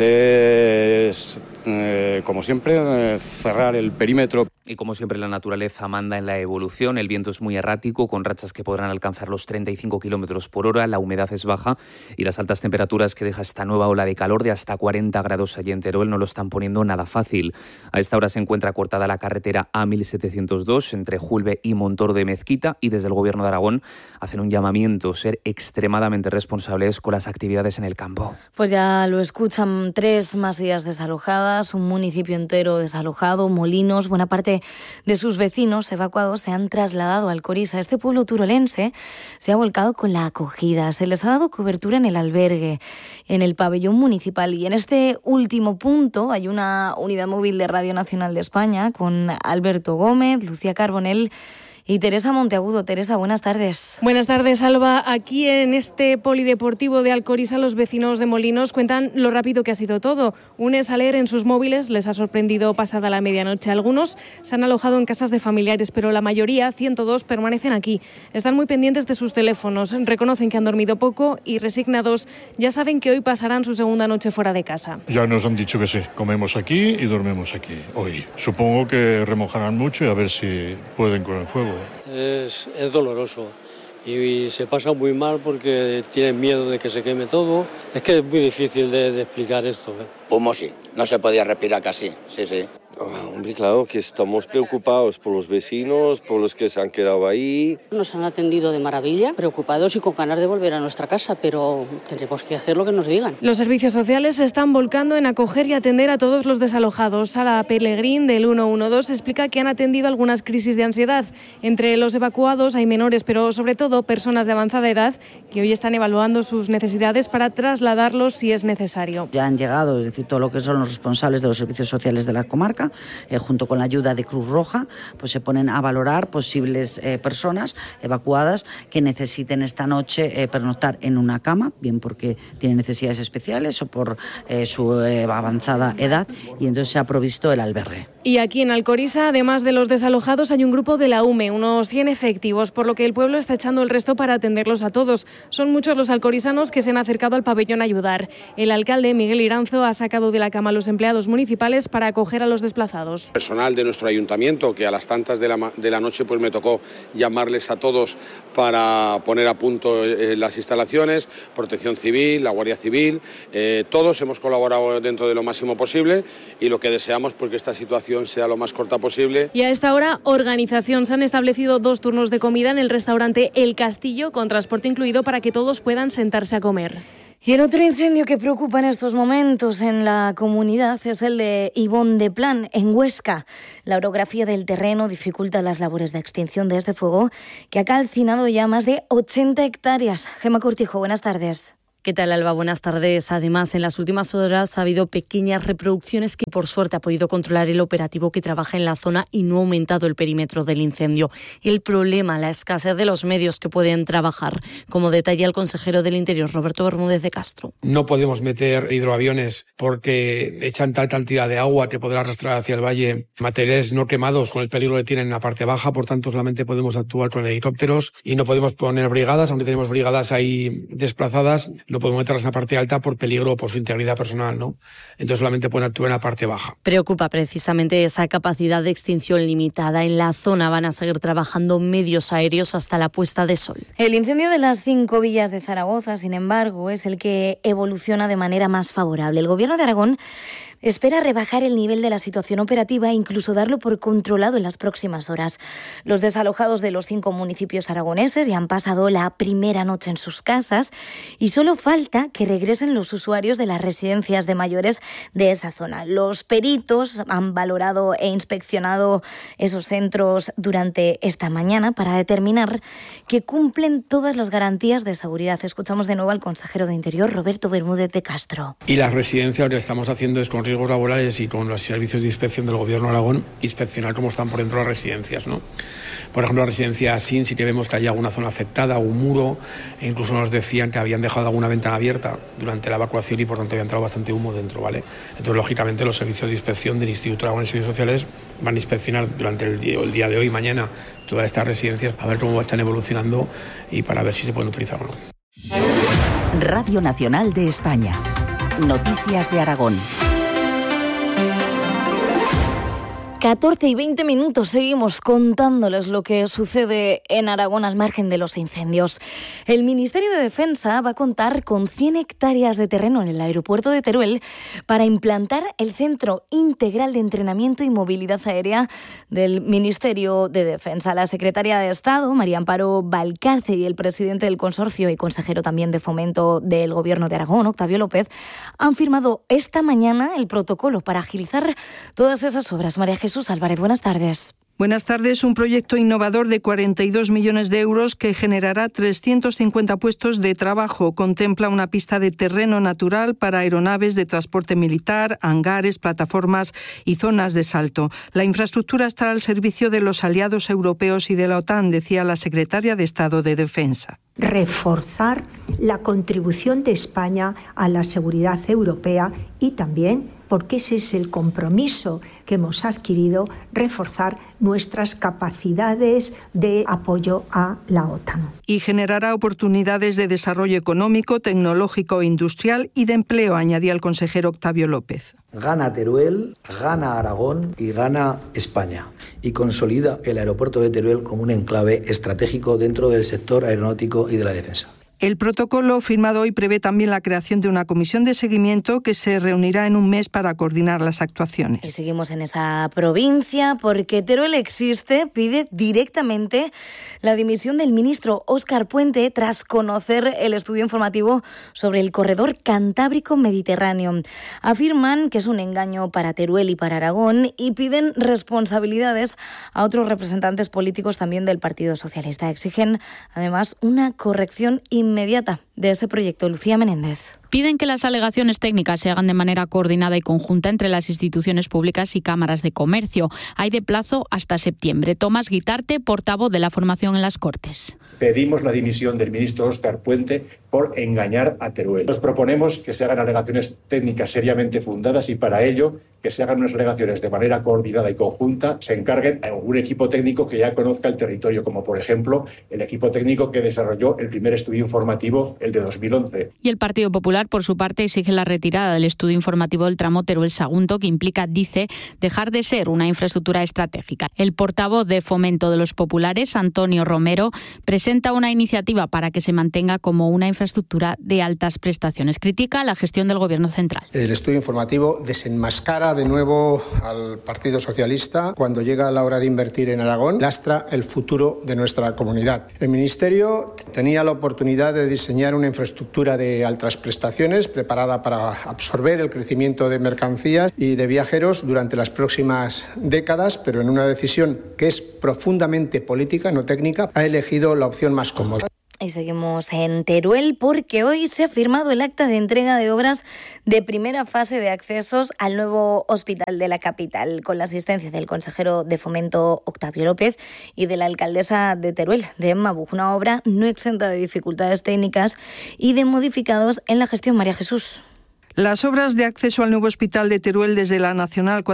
es, como siempre, cerrar el perímetro. Y como siempre, la naturaleza manda en la evolución. El viento es muy errático, con rachas que podrán alcanzar los 35 kilómetros por hora. La humedad es baja y las altas temperaturas que deja esta nueva ola de calor de hasta 40 grados allí en Teruel no lo están poniendo nada fácil. A esta hora se encuentra cortada la carretera A1702 entre Ejulbe y Montoro de Mezquita y desde el Gobierno de Aragón hacen un llamamiento: ser extremadamente responsables con las actividades en el campo. Pues ya lo escuchan, 3 masías desalojadas, un municipio entero desalojado, Molinos, buena parte de sus vecinos evacuados se han trasladado a Alcoriza. Este pueblo turolense se ha volcado con la acogida, se les ha dado cobertura en el albergue, en el pabellón municipal, y en este último punto hay una unidad móvil de Radio Nacional de España con Alberto Gómez, Lucía Carbonell y Teresa Monteagudo. Teresa, buenas tardes. Buenas tardes, Alba. Aquí en este polideportivo de Alcoriza, los vecinos de Molinos cuentan lo rápido que ha sido todo. Un ES-aler en sus móviles les ha sorprendido pasada la medianoche. Algunos se han alojado en casas de familiares, pero la mayoría, 102, permanecen aquí. Están muy pendientes de sus teléfonos, reconocen que han dormido poco y, resignados, ya saben que hoy pasarán su segunda noche fuera de casa. Ya nos han dicho que sí, comemos aquí y dormimos aquí hoy. Supongo que remojarán mucho y a ver si pueden con el fuego. Es doloroso y se pasa muy mal porque tienen miedo de que se queme todo. Es que es muy difícil de explicar esto. Humo sí, no se podía respirar casi, sí. Hombre, claro que estamos preocupados por los vecinos, por los que se han quedado ahí. Nos han atendido de maravilla, preocupados y con ganas de volver a nuestra casa, pero tendremos que hacer lo que nos digan. Los servicios sociales se están volcando en acoger y atender a todos los desalojados. Sara Pellegrín, del 112, explica que han atendido algunas crisis de ansiedad. Entre los evacuados hay menores, pero sobre todo personas de avanzada edad, que hoy están evaluando sus necesidades para trasladarlos si es necesario. Ya han llegado, es decir, todo lo que son los responsables de los servicios sociales de la comarca, junto con la ayuda de Cruz Roja, pues se ponen a valorar posibles personas evacuadas que necesiten esta noche pernoctar en una cama, bien porque tienen necesidades especiales o por su avanzada edad, y entonces se ha provisto el albergue. Y aquí en Alcoriza, además de los desalojados, hay un grupo de la UME, unos 100 efectivos, por lo que el pueblo está echando el resto para atenderlos a todos. Son muchos los alcorizanos que se han acercado al pabellón a ayudar. El alcalde, Miguel Iranzo, ha sacado de la cama a los empleados municipales para acoger a los desplazados desplazados. Personal de nuestro ayuntamiento, que a las tantas de la noche pues me tocó llamarles a todos para poner a punto las instalaciones, Protección Civil, la Guardia Civil, todos hemos colaborado dentro de lo máximo posible y lo que deseamos pues que esta situación sea lo más corta posible. Y a esta hora, organización. Se han establecido 2 turnos de comida en el restaurante El Castillo, con transporte incluido, para que todos puedan sentarse a comer. Y el otro incendio que preocupa en estos momentos en la comunidad es el de Ibón de Plan, en Huesca. La orografía del terreno dificulta las labores de extinción de este fuego, que ha calcinado ya más de 80 hectáreas. Gemma Cortijo, buenas tardes. ¿Qué tal, Alba? Buenas tardes. Además, en las últimas horas ha habido pequeñas reproducciones que, por suerte, ha podido controlar el operativo que trabaja en la zona y no ha aumentado el perímetro del incendio. El problema, la escasez de los medios que pueden trabajar, como detalla el consejero del Interior, Roberto Bermúdez de Castro. No podemos meter hidroaviones porque echan tal cantidad de agua que podrá arrastrar hacia el valle materiales no quemados con el peligro que tienen en la parte baja. Por tanto, solamente podemos actuar con helicópteros y no podemos poner brigadas, aunque tenemos brigadas ahí desplazadas. No podemos meterlas en la parte alta por peligro, por su integridad personal, ¿no? Entonces solamente pueden actuar en la parte baja. Preocupa precisamente esa capacidad de extinción limitada. En la zona van a seguir trabajando medios aéreos hasta la puesta de sol. El incendio de las 5 villas de Zaragoza, sin embargo, es el que evoluciona de manera más favorable. El Gobierno de Aragón espera rebajar el nivel de la situación operativa e incluso darlo por controlado en las próximas horas. Los desalojados de los 5 municipios aragoneses ya han pasado la primera noche en sus casas y solo falta que regresen los usuarios de las residencias de mayores de esa zona. Los peritos han valorado e inspeccionado esos centros durante esta mañana para determinar que cumplen todas las garantías de seguridad. Escuchamos de nuevo al consejero de Interior, Roberto Bermúdez de Castro. Y las residencias lo que estamos haciendo es con riesgos laborales y con los servicios de inspección del Gobierno de Aragón, inspeccionar cómo están por dentro las residencias, ¿no? Por ejemplo, la residencia SIN sí que vemos que hay alguna zona afectada, un muro, e incluso nos decían que habían dejado alguna ventana abierta durante la evacuación y por tanto había entrado bastante humo dentro, ¿vale? Entonces, lógicamente, los servicios de inspección del Instituto Aragón de Servicios Sociales van a inspeccionar durante el día de hoy y mañana todas estas residencias a ver cómo están evolucionando y para ver si se pueden utilizar o no. Radio Nacional de España. Noticias de Aragón. 14 y 20 minutos, seguimos contándoles lo que sucede en Aragón al margen de los incendios. El Ministerio de Defensa va a contar con 100 hectáreas de terreno en el aeropuerto de Teruel para implantar el Centro Integral de Entrenamiento y Movilidad Aérea del Ministerio de Defensa. La secretaria de Estado, María Amparo Valcarce, y el presidente del consorcio y consejero también de Fomento del Gobierno de Aragón, Octavio López, han firmado esta mañana el protocolo para agilizar todas esas obras. María Jesús Álvarez, buenas tardes. Buenas tardes. Un proyecto innovador de 42 millones de euros que generará 350 puestos de trabajo. Contempla una pista de terreno natural para aeronaves de transporte militar, hangares, plataformas y zonas de salto. La infraestructura estará al servicio de los aliados europeos y de la OTAN, decía la secretaria de Estado de Defensa. Reforzar la contribución de España a la seguridad europea y también, porque ese es el compromiso que hemos adquirido, reforzar nuestras capacidades de apoyo a la OTAN. Y generará oportunidades de desarrollo económico, tecnológico e industrial y de empleo, añadía el consejero Octavio López. Gana Teruel, gana Aragón y gana España. Y consolida el aeropuerto de Teruel como un enclave estratégico dentro del sector aeronáutico y de la defensa. El protocolo firmado hoy prevé también la creación de una comisión de seguimiento que se reunirá en un mes para coordinar las actuaciones. Y seguimos en esa provincia porque Teruel Existe pide directamente la dimisión del ministro Óscar Puente tras conocer el estudio informativo sobre el corredor Cantábrico Mediterráneo. Afirman que es un engaño para Teruel y para Aragón y piden responsabilidades a otros representantes políticos también del Partido Socialista. Exigen además una corrección inmediata de este proyecto. Lucía Menéndez. Piden que las alegaciones técnicas se hagan de manera coordinada y conjunta entre las instituciones públicas y cámaras de comercio. Hay de plazo hasta septiembre. Tomás Guitarte, portavoz de la formación en las Cortes. Pedimos la dimisión del ministro Óscar Puente por engañar a Teruel. Nos proponemos que se hagan alegaciones técnicas seriamente fundadas y para ello que se hagan unas alegaciones de manera coordinada y conjunta, se encarguen a un equipo técnico que ya conozca el territorio, como por ejemplo el equipo técnico que desarrolló el primer estudio informativo, el de 2011. Y el Partido Popular Popular, por su parte, exige la retirada del estudio informativo del tramo Teruel-Sagunto, que implica, dice, dejar de ser una infraestructura estratégica. El portavoz de Fomento de los Populares, Antonio Romero, presenta una iniciativa para que se mantenga como una infraestructura de altas prestaciones. Critica la gestión del Gobierno central. El estudio informativo desenmascara de nuevo al Partido Socialista. Cuando llega la hora de invertir en Aragón, lastra el futuro de nuestra comunidad. El Ministerio tenía la oportunidad de diseñar una infraestructura de altas prestaciones preparada para absorber el crecimiento de mercancías y de viajeros durante las próximas décadas, pero en una decisión que es profundamente política, no técnica, ha elegido la opción más cómoda. Y seguimos en Teruel porque hoy se ha firmado el acta de entrega de obras de primera fase de accesos al nuevo hospital de la capital, con la asistencia del consejero de Fomento, Octavio López, y de la alcaldesa de Teruel, de Emma Buch. Una obra no exenta de dificultades técnicas y de modificados en la gestión. María Jesús. Las obras de acceso al nuevo hospital de Teruel desde la Nacional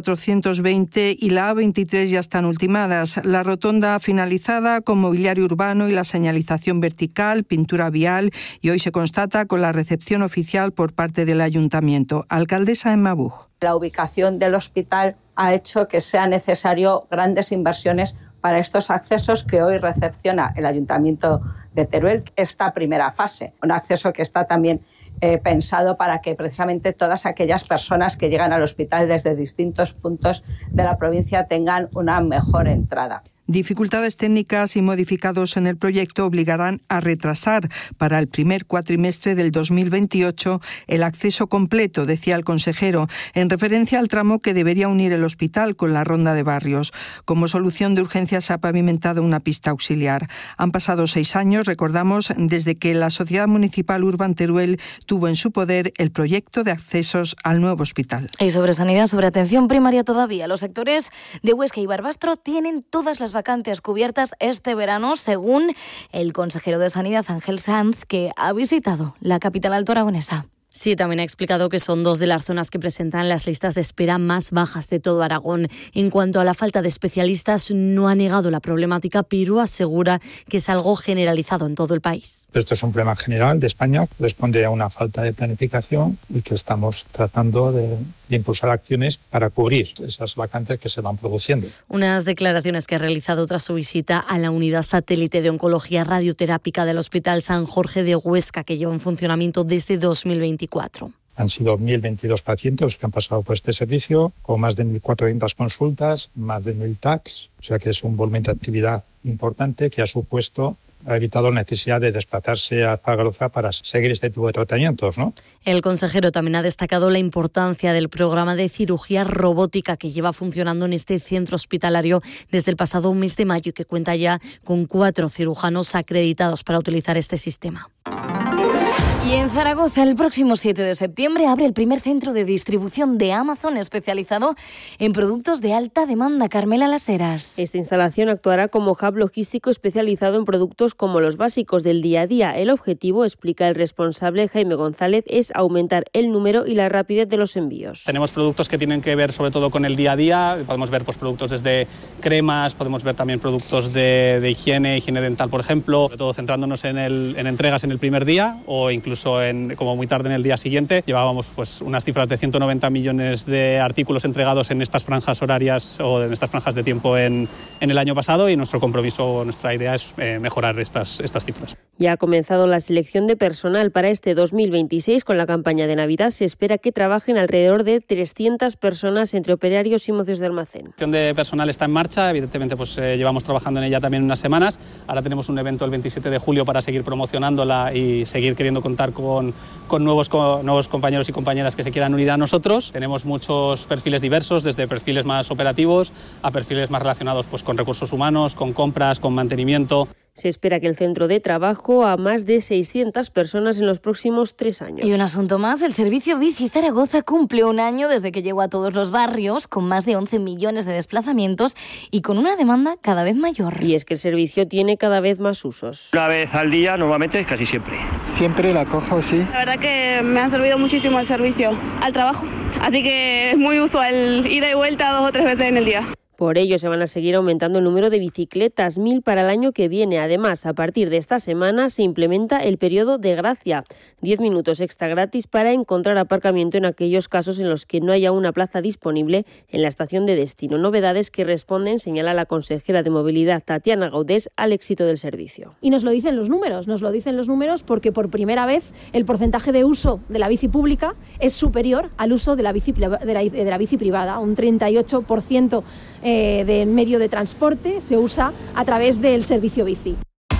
420 y la A23 ya están ultimadas. La rotonda finalizada con mobiliario urbano y la señalización vertical, pintura vial, y hoy se constata con la recepción oficial por parte del Ayuntamiento. Alcaldesa Emma Buch. La ubicación del hospital ha hecho que sea necesario grandes inversiones para estos accesos que hoy recepciona el Ayuntamiento de Teruel, esta primera fase. Un acceso que está también pensado para que precisamente todas aquellas personas que llegan al hospital desde distintos puntos de la provincia tengan una mejor entrada. Dificultades técnicas y modificados en el proyecto obligarán a retrasar para el primer cuatrimestre del 2028 el acceso completo, decía el consejero, en referencia al tramo que debería unir el hospital con la ronda de Barrios. Como solución de urgencia se ha pavimentado una pista auxiliar. Han pasado 6 años, recordamos, desde que la Sociedad Municipal Urban Teruel tuvo en su poder el proyecto de accesos al nuevo hospital. Y sobre sanidad, sobre atención primaria todavía, los sectores de Huesca y Barbastro tienen todas las vacantes cubiertas este verano, según el consejero de Sanidad, Ángel Sanz, que ha visitado la capital altoaragonesa. Sí, también ha explicado que son 2 de las zonas que presentan las listas de espera más bajas de todo Aragón. En cuanto a la falta de especialistas, no ha negado la problemática, pero asegura que es algo generalizado en todo el país. Esto es un problema general de España, responde a una falta de planificación y que estamos tratando de impulsar acciones para cubrir esas vacantes que se van produciendo. Unas declaraciones que ha realizado tras su visita a la unidad satélite de oncología radioterápica del Hospital San Jorge de Huesca, que lleva en funcionamiento desde 2024. Han sido 1.022 pacientes los que han pasado por este servicio, con más de 1.400 consultas, más de 1.000 TACs, o sea que es un volumen de actividad importante que ha evitado la necesidad de desplazarse a Zaragoza para seguir este tipo de tratamientos, ¿no? El consejero también ha destacado la importancia del programa de cirugía robótica que lleva funcionando en este centro hospitalario desde el pasado mes de mayo y que cuenta ya con 4 cirujanos acreditados para utilizar este sistema. Y en Zaragoza, el próximo 7 de septiembre, abre el primer centro de distribución de Amazon especializado en productos de alta demanda. Carmela Las Heras. Esta instalación actuará como hub logístico especializado en productos como los básicos del día a día. El objetivo, explica el responsable Jaime González, es aumentar el número y la rapidez de los envíos. Tenemos productos que tienen que ver sobre todo con el día a día. Podemos ver productos desde cremas, podemos ver también productos de higiene dental, por ejemplo, sobre todo centrándonos en entregas en el primer día o incluso como muy tarde en el día siguiente. Llevábamos unas cifras de 190 millones de artículos entregados en estas franjas horarias o en estas franjas de tiempo en el año pasado, y nuestro compromiso, nuestra idea es mejorar estas cifras. Ya ha comenzado la selección de personal para este 2026. Con la campaña de Navidad se espera que trabajen alrededor de 300 personas entre operarios y mocios de almacén. La selección de personal está en marcha, evidentemente llevamos trabajando en ella también unas semanas. Ahora tenemos un evento el 27 de julio para seguir promocionándola y seguir queriendo contar con nuevos compañeros y compañeras que se quieran unir a nosotros. Tenemos muchos perfiles diversos, desde perfiles más operativos a perfiles más relacionados con recursos humanos, con compras, con mantenimiento. Se espera que el centro dé trabajo a más de 600 personas en los próximos 3 años. Y un asunto más, el servicio Bici Zaragoza cumple un año desde que llegó a todos los barrios, con más de 11 millones de desplazamientos y con una demanda cada vez mayor. Y es que el servicio tiene cada vez más usos. Una vez al día, normalmente, casi siempre. Siempre la cojo, sí. La verdad que me ha servido muchísimo el servicio al trabajo, así que es muy usual ida y vuelta 2 o 3 veces en el día. Por ello, se van a seguir aumentando el número de bicicletas, 1.000 para el año que viene. Además, a partir de esta semana se implementa el periodo de gracia, 10 minutos extra gratis para encontrar aparcamiento en aquellos casos en los que no haya una plaza disponible en la estación de destino. Novedades que responden, señala la consejera de Movilidad Tatiana Gaudés, al éxito del servicio. Y nos lo dicen los números porque por primera vez el porcentaje de uso de la bici pública es superior al uso de la bici privada. Un 38% del medio de transporte se usa a través del servicio bici.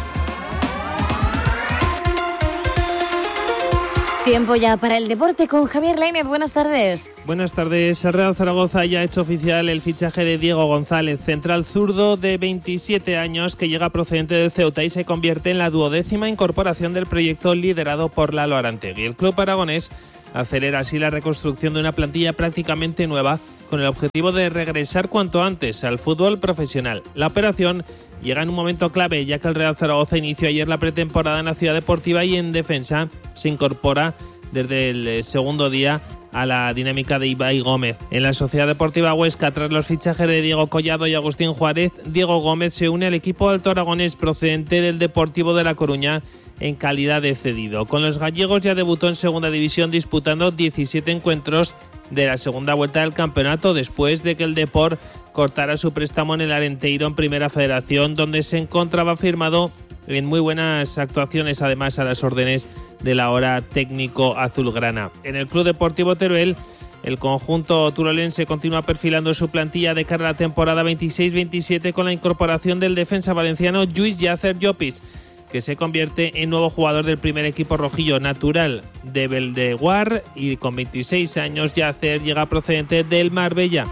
Tiempo ya para el deporte con Javier Lainez. Buenas tardes. Buenas tardes. El Real Zaragoza ya ha hecho oficial el fichaje de Diego González, central zurdo de 27 años que llega procedente del Ceuta y se convierte en la 12ª incorporación del proyecto liderado por Lalo Arantegui. El club aragonés acelera así la reconstrucción de una plantilla prácticamente nueva con el objetivo de regresar cuanto antes al fútbol profesional. La operación llega en un momento clave, ya que el Real Zaragoza inició ayer la pretemporada en la Ciudad Deportiva y en defensa se incorpora desde el segundo día a la dinámica de Ibai Gómez. En la Sociedad Deportiva Huesca, tras los fichajes de Diego Collado y Agustín Juárez, Diego Gómez se une al equipo alto aragonés procedente del Deportivo de La Coruña en calidad de cedido. Con los gallegos ya debutó en segunda división disputando 17 encuentros de la segunda vuelta del campeonato después de que el Depor cortara su préstamo en el Arenteiro en Primera Federación, donde se encontraba firmado en muy buenas actuaciones, además a las órdenes del ahora técnico azulgrana. En el Club Deportivo Teruel, el conjunto turolense continúa perfilando su plantilla de cara a la temporada 26-27 con la incorporación del defensa valenciano Lluís Llàcer Llopis, que se convierte en nuevo jugador del primer equipo rojillo, natural de Beldeguar, y con 26 años Llàcer llega procedente del Marbella.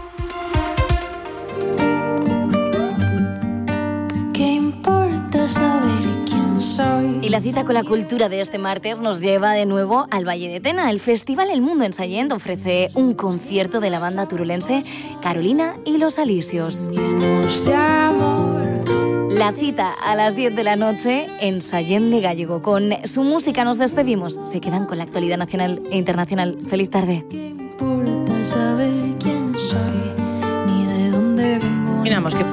¿Qué importa saber quién soy? Y la cita con la cultura de este martes nos lleva de nuevo al Valle de Tena. El Festival El Mundo en Sallent ofrece un concierto de la banda turolense Carolina y los Alisios. La cita a las 10 de la noche en Sallent de Gállego. Con su música nos despedimos. Se quedan con la actualidad nacional e internacional. Feliz tarde. ¿Qué importa saber quién soy? Ni de dónde vengo. Miramos que...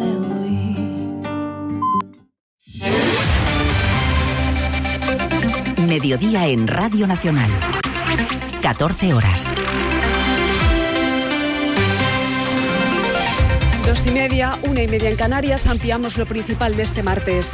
Mediodía en Radio Nacional. 14 horas. 2:30, 1:30 en Canarias. Ampliamos lo principal de este martes.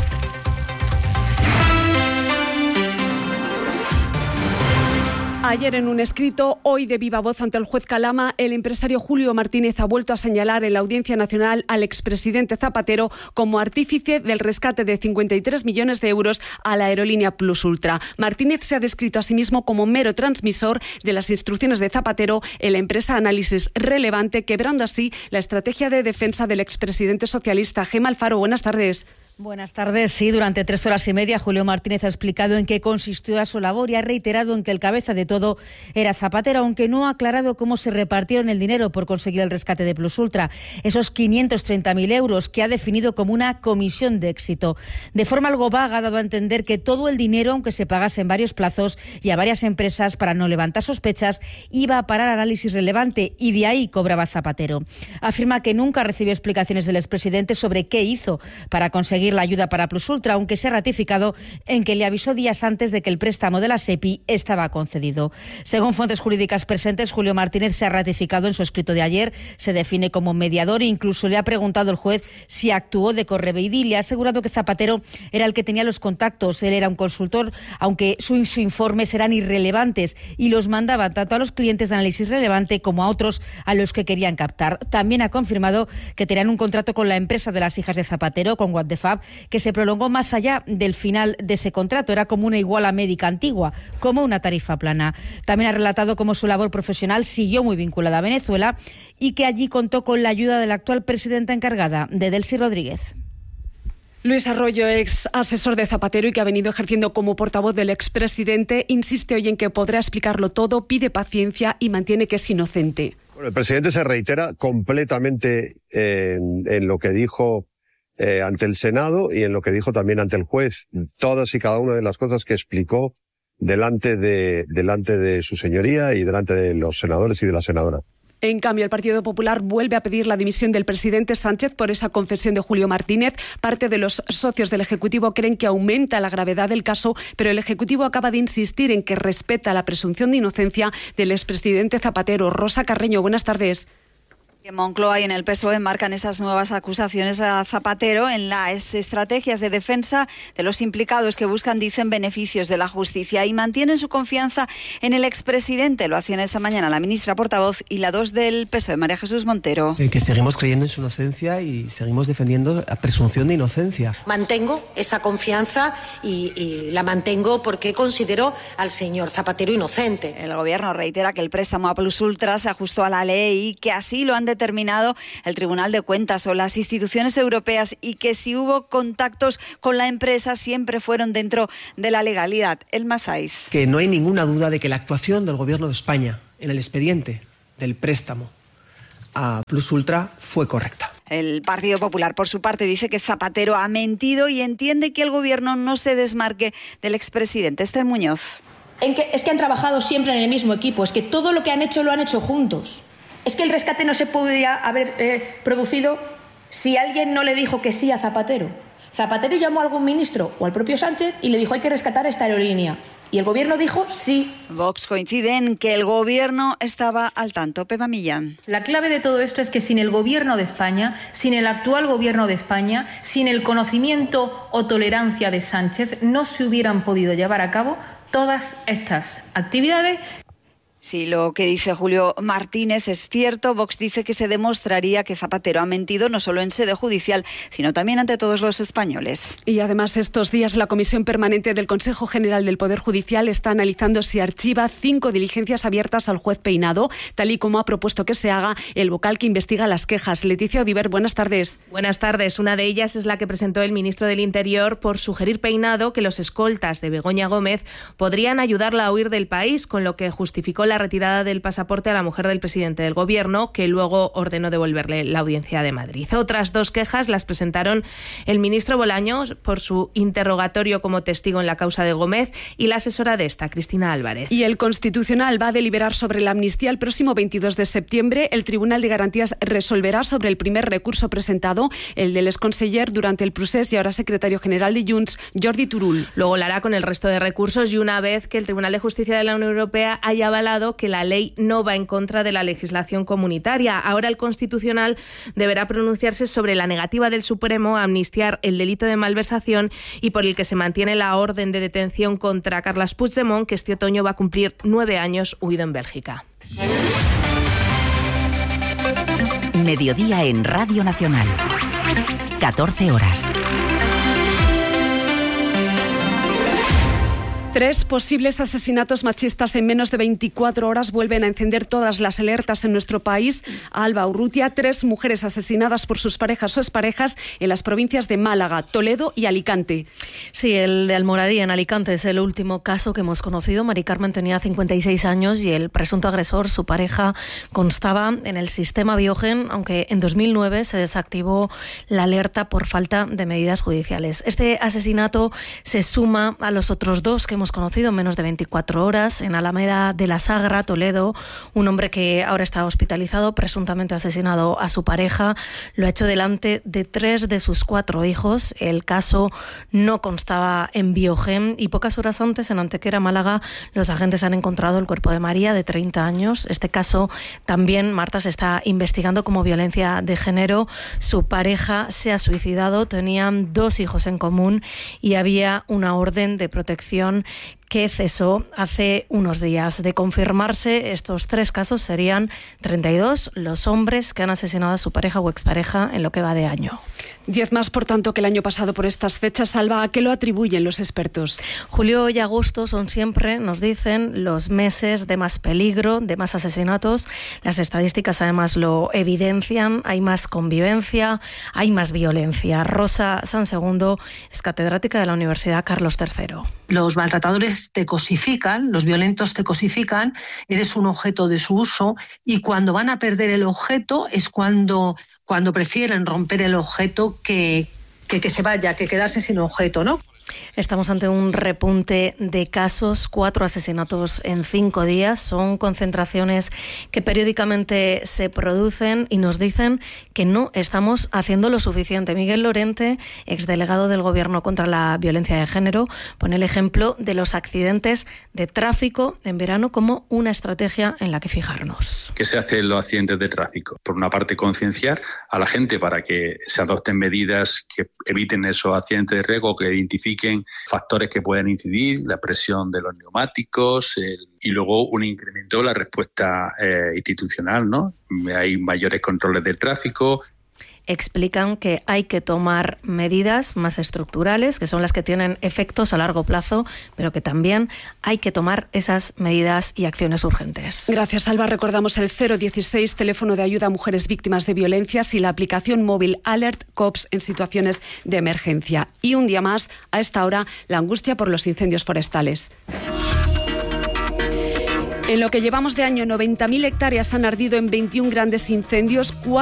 Ayer en un escrito, hoy de viva voz ante el juez Calama, el empresario Julio Martínez ha vuelto a señalar en la Audiencia Nacional al expresidente Zapatero como artífice del rescate de 53 millones de euros a la aerolínea Plus Ultra. Martínez se ha descrito a sí mismo como mero transmisor de las instrucciones de Zapatero en la empresa Análisis Relevante, quebrando así la estrategia de defensa del expresidente socialista. Gemma Alfaro, buenas tardes. Buenas tardes. Sí, durante 3 horas y media Julio Martínez ha explicado en qué consistió su labor y ha reiterado en que el cabeza de todo era Zapatero, aunque no ha aclarado cómo se repartieron el dinero por conseguir el rescate de Plus Ultra, esos 530.000 euros que ha definido como una comisión de éxito. De forma algo vaga ha dado a entender que todo el dinero, aunque se pagase en varios plazos y a varias empresas para no levantar sospechas, iba a parar Análisis Relevante y de ahí cobraba Zapatero. Afirma que nunca recibió explicaciones del expresidente sobre qué hizo para conseguir la ayuda para Plus Ultra, aunque se ha ratificado en que le avisó días antes de que el préstamo de la SEPI estaba concedido. Según fuentes jurídicas presentes, Julio Martínez se ha ratificado en su escrito de ayer, se define como mediador e incluso le ha preguntado el juez si actuó de correveidí y le ha asegurado que Zapatero era el que tenía los contactos, él era un consultor, aunque sus informes eran irrelevantes y los mandaba tanto a los clientes de Análisis Relevante como a otros a los que querían captar. También ha confirmado que tenían un contrato con la empresa de las hijas de Zapatero, con What the Fab, que se prolongó más allá del final de ese contrato. Era como una iguala médica antigua, como una tarifa plana. También ha relatado cómo su labor profesional siguió muy vinculada a Venezuela y que allí contó con la ayuda de la actual presidenta encargada, de Delcy Rodríguez. Luis Arroyo, ex asesor de Zapatero y que ha venido ejerciendo como portavoz del expresidente, insiste hoy en que podrá explicarlo todo, pide paciencia y mantiene que es inocente. Bueno, el presidente se reitera completamente en lo que dijo ante el Senado y en lo que dijo también ante el juez. Todas y cada una de las cosas que explicó delante de su señoría y delante de los senadores y de la senadora. En cambio, el Partido Popular vuelve a pedir la dimisión del presidente Sánchez por esa confesión de Julio Martínez. Parte de los socios del Ejecutivo creen que aumenta la gravedad del caso, pero el Ejecutivo acaba de insistir en que respeta la presunción de inocencia del expresidente Zapatero. Rosa Carreño, buenas tardes. En Moncloa y en el PSOE marcan esas nuevas acusaciones a Zapatero en las estrategias de defensa de los implicados que buscan, dicen, beneficios de la justicia y mantienen su confianza en el expresidente. Lo hacían esta mañana la ministra portavoz y la 2 del PSOE, María Jesús Montero. Que seguimos creyendo en su inocencia y seguimos defendiendo la presunción de inocencia. Mantengo esa confianza y la mantengo porque considero al señor Zapatero inocente. El Gobierno reitera que el préstamo a Plus Ultra se ajustó a la ley y que así lo han determinado el Tribunal de Cuentas o las instituciones europeas y que si hubo contactos con la empresa siempre fueron dentro de la legalidad. Elma Saiz. Que no hay ninguna duda de que la actuación del Gobierno de España en el expediente del préstamo a Plus Ultra fue correcta. El Partido Popular, por su parte, dice que Zapatero ha mentido y entiende que el Gobierno no se desmarque del expresidente. Esther Muñoz. Es que han trabajado siempre en el mismo equipo, es que todo lo que han hecho lo han hecho juntos. Es que el rescate no se podría haber producido si alguien no le dijo que sí a Zapatero. Zapatero llamó a algún ministro o al propio Sánchez y le dijo hay que rescatar esta aerolínea. Y el Gobierno dijo sí. Vox coincide en que el Gobierno estaba al tanto. Pepa Millán. La clave de todo esto es que sin el Gobierno de España, sin el actual Gobierno de España, sin el conocimiento o tolerancia de Sánchez, no se hubieran podido llevar a cabo todas estas actividades. Sí, lo que dice Julio Martínez es cierto. Vox dice que se demostraría que Zapatero ha mentido no solo en sede judicial, sino también ante todos los españoles. Y además estos días la Comisión Permanente del Consejo General del Poder Judicial está analizando si archiva 5 diligencias abiertas al juez Peinado, tal y como ha propuesto que se haga el vocal que investiga las quejas. Leticia Odiver, buenas tardes. Buenas tardes. Una de ellas es la que presentó el ministro del Interior por sugerir Peinado que los escoltas de Begoña Gómez podrían ayudarla a huir del país, con lo que justificó la retirada del pasaporte a la mujer del presidente del Gobierno, que luego ordenó devolverle la Audiencia de Madrid. Otras 2 quejas las presentaron el ministro Bolaños por su interrogatorio como testigo en la causa de Gómez y la asesora de esta, Cristina Álvarez. Y el Constitucional va a deliberar sobre la amnistía el próximo 22 de septiembre. El Tribunal de Garantías resolverá sobre el primer recurso presentado, el del exconseller durante el procés y ahora secretario general de Junts, Jordi Turull. Luego lo hará con el resto de recursos y una vez que el Tribunal de Justicia de la Unión Europea haya avalado que la ley no va en contra de la legislación comunitaria. Ahora el Constitucional deberá pronunciarse sobre la negativa del Supremo a amnistiar el delito de malversación y por el que se mantiene la orden de detención contra Carles Puigdemont, que este otoño va a cumplir 9 años huido en Bélgica. Mediodía en Radio Nacional. 14 horas. 3 posibles asesinatos machistas en menos de 24 horas vuelven a encender todas las alertas en nuestro país. Alba Urrutia, 3 mujeres asesinadas por sus parejas o exparejas en las provincias de Málaga, Toledo y Alicante. Sí, el de Almoradí en Alicante es el último caso que hemos conocido. Mari Carmen tenía 56 años y el presunto agresor, su pareja, constaba en el sistema Biogen, aunque en 2009 se desactivó la alerta por falta de medidas judiciales. Este asesinato se suma a los otros 2 que hemos conocido en menos de 24 horas en Alameda de la Sagra, Toledo. Un hombre que ahora está hospitalizado, presuntamente asesinado a su pareja. Lo ha hecho delante de 3 de sus 4 hijos. El caso no constaba en Biogen y pocas horas antes, en Antequera, Málaga, los agentes han encontrado el cuerpo de María, de 30 años. Este caso también, Marta, se está investigando como violencia de género. Su pareja se ha suicidado, tenían 2 hijos en común y había una orden de protección que cesó hace unos días. De confirmarse estos 3 casos, serían 32 los hombres que han asesinado a su pareja o expareja en lo que va de año. 10 más, por tanto, que el año pasado por estas fechas. Salva, ¿a qué lo atribuyen los expertos? Julio y agosto son siempre, nos dicen, los meses de más peligro, de más asesinatos. Las estadísticas además lo evidencian. Hay más convivencia, hay más violencia. Rosa Sansegundo es catedrática de la Universidad Carlos III. Los maltratadores te cosifican, los violentos te cosifican, eres un objeto de su uso y cuando van a perder el objeto es cuando prefieren romper el objeto que se vaya, que quedarse sin objeto, ¿no? Estamos ante un repunte de casos, 4 asesinatos en 5 días. Son concentraciones que periódicamente se producen y nos dicen que no estamos haciendo lo suficiente. Miguel Lorente, exdelegado del Gobierno contra la violencia de género, pone el ejemplo de los accidentes de tráfico en verano como una estrategia en la que fijarnos. ¿Qué se hace en los accidentes de tráfico? Por una parte, concienciar a la gente para que se adopten medidas que eviten esos accidentes de riesgo, que identifiquen factores que pueden incidir, la presión de los neumáticos, y luego un incremento de la respuesta institucional, ¿no? Hay mayores controles del tráfico. Explican que hay que tomar medidas más estructurales, que son las que tienen efectos a largo plazo, pero que también hay que tomar esas medidas y acciones urgentes. Gracias, Alba. Recordamos el 016, teléfono de ayuda a mujeres víctimas de violencias, y la aplicación móvil Alert Cops en situaciones de emergencia. Y un día más, a esta hora, la angustia por los incendios forestales. En lo que llevamos de año, 90.000 hectáreas han ardido en 21 grandes incendios.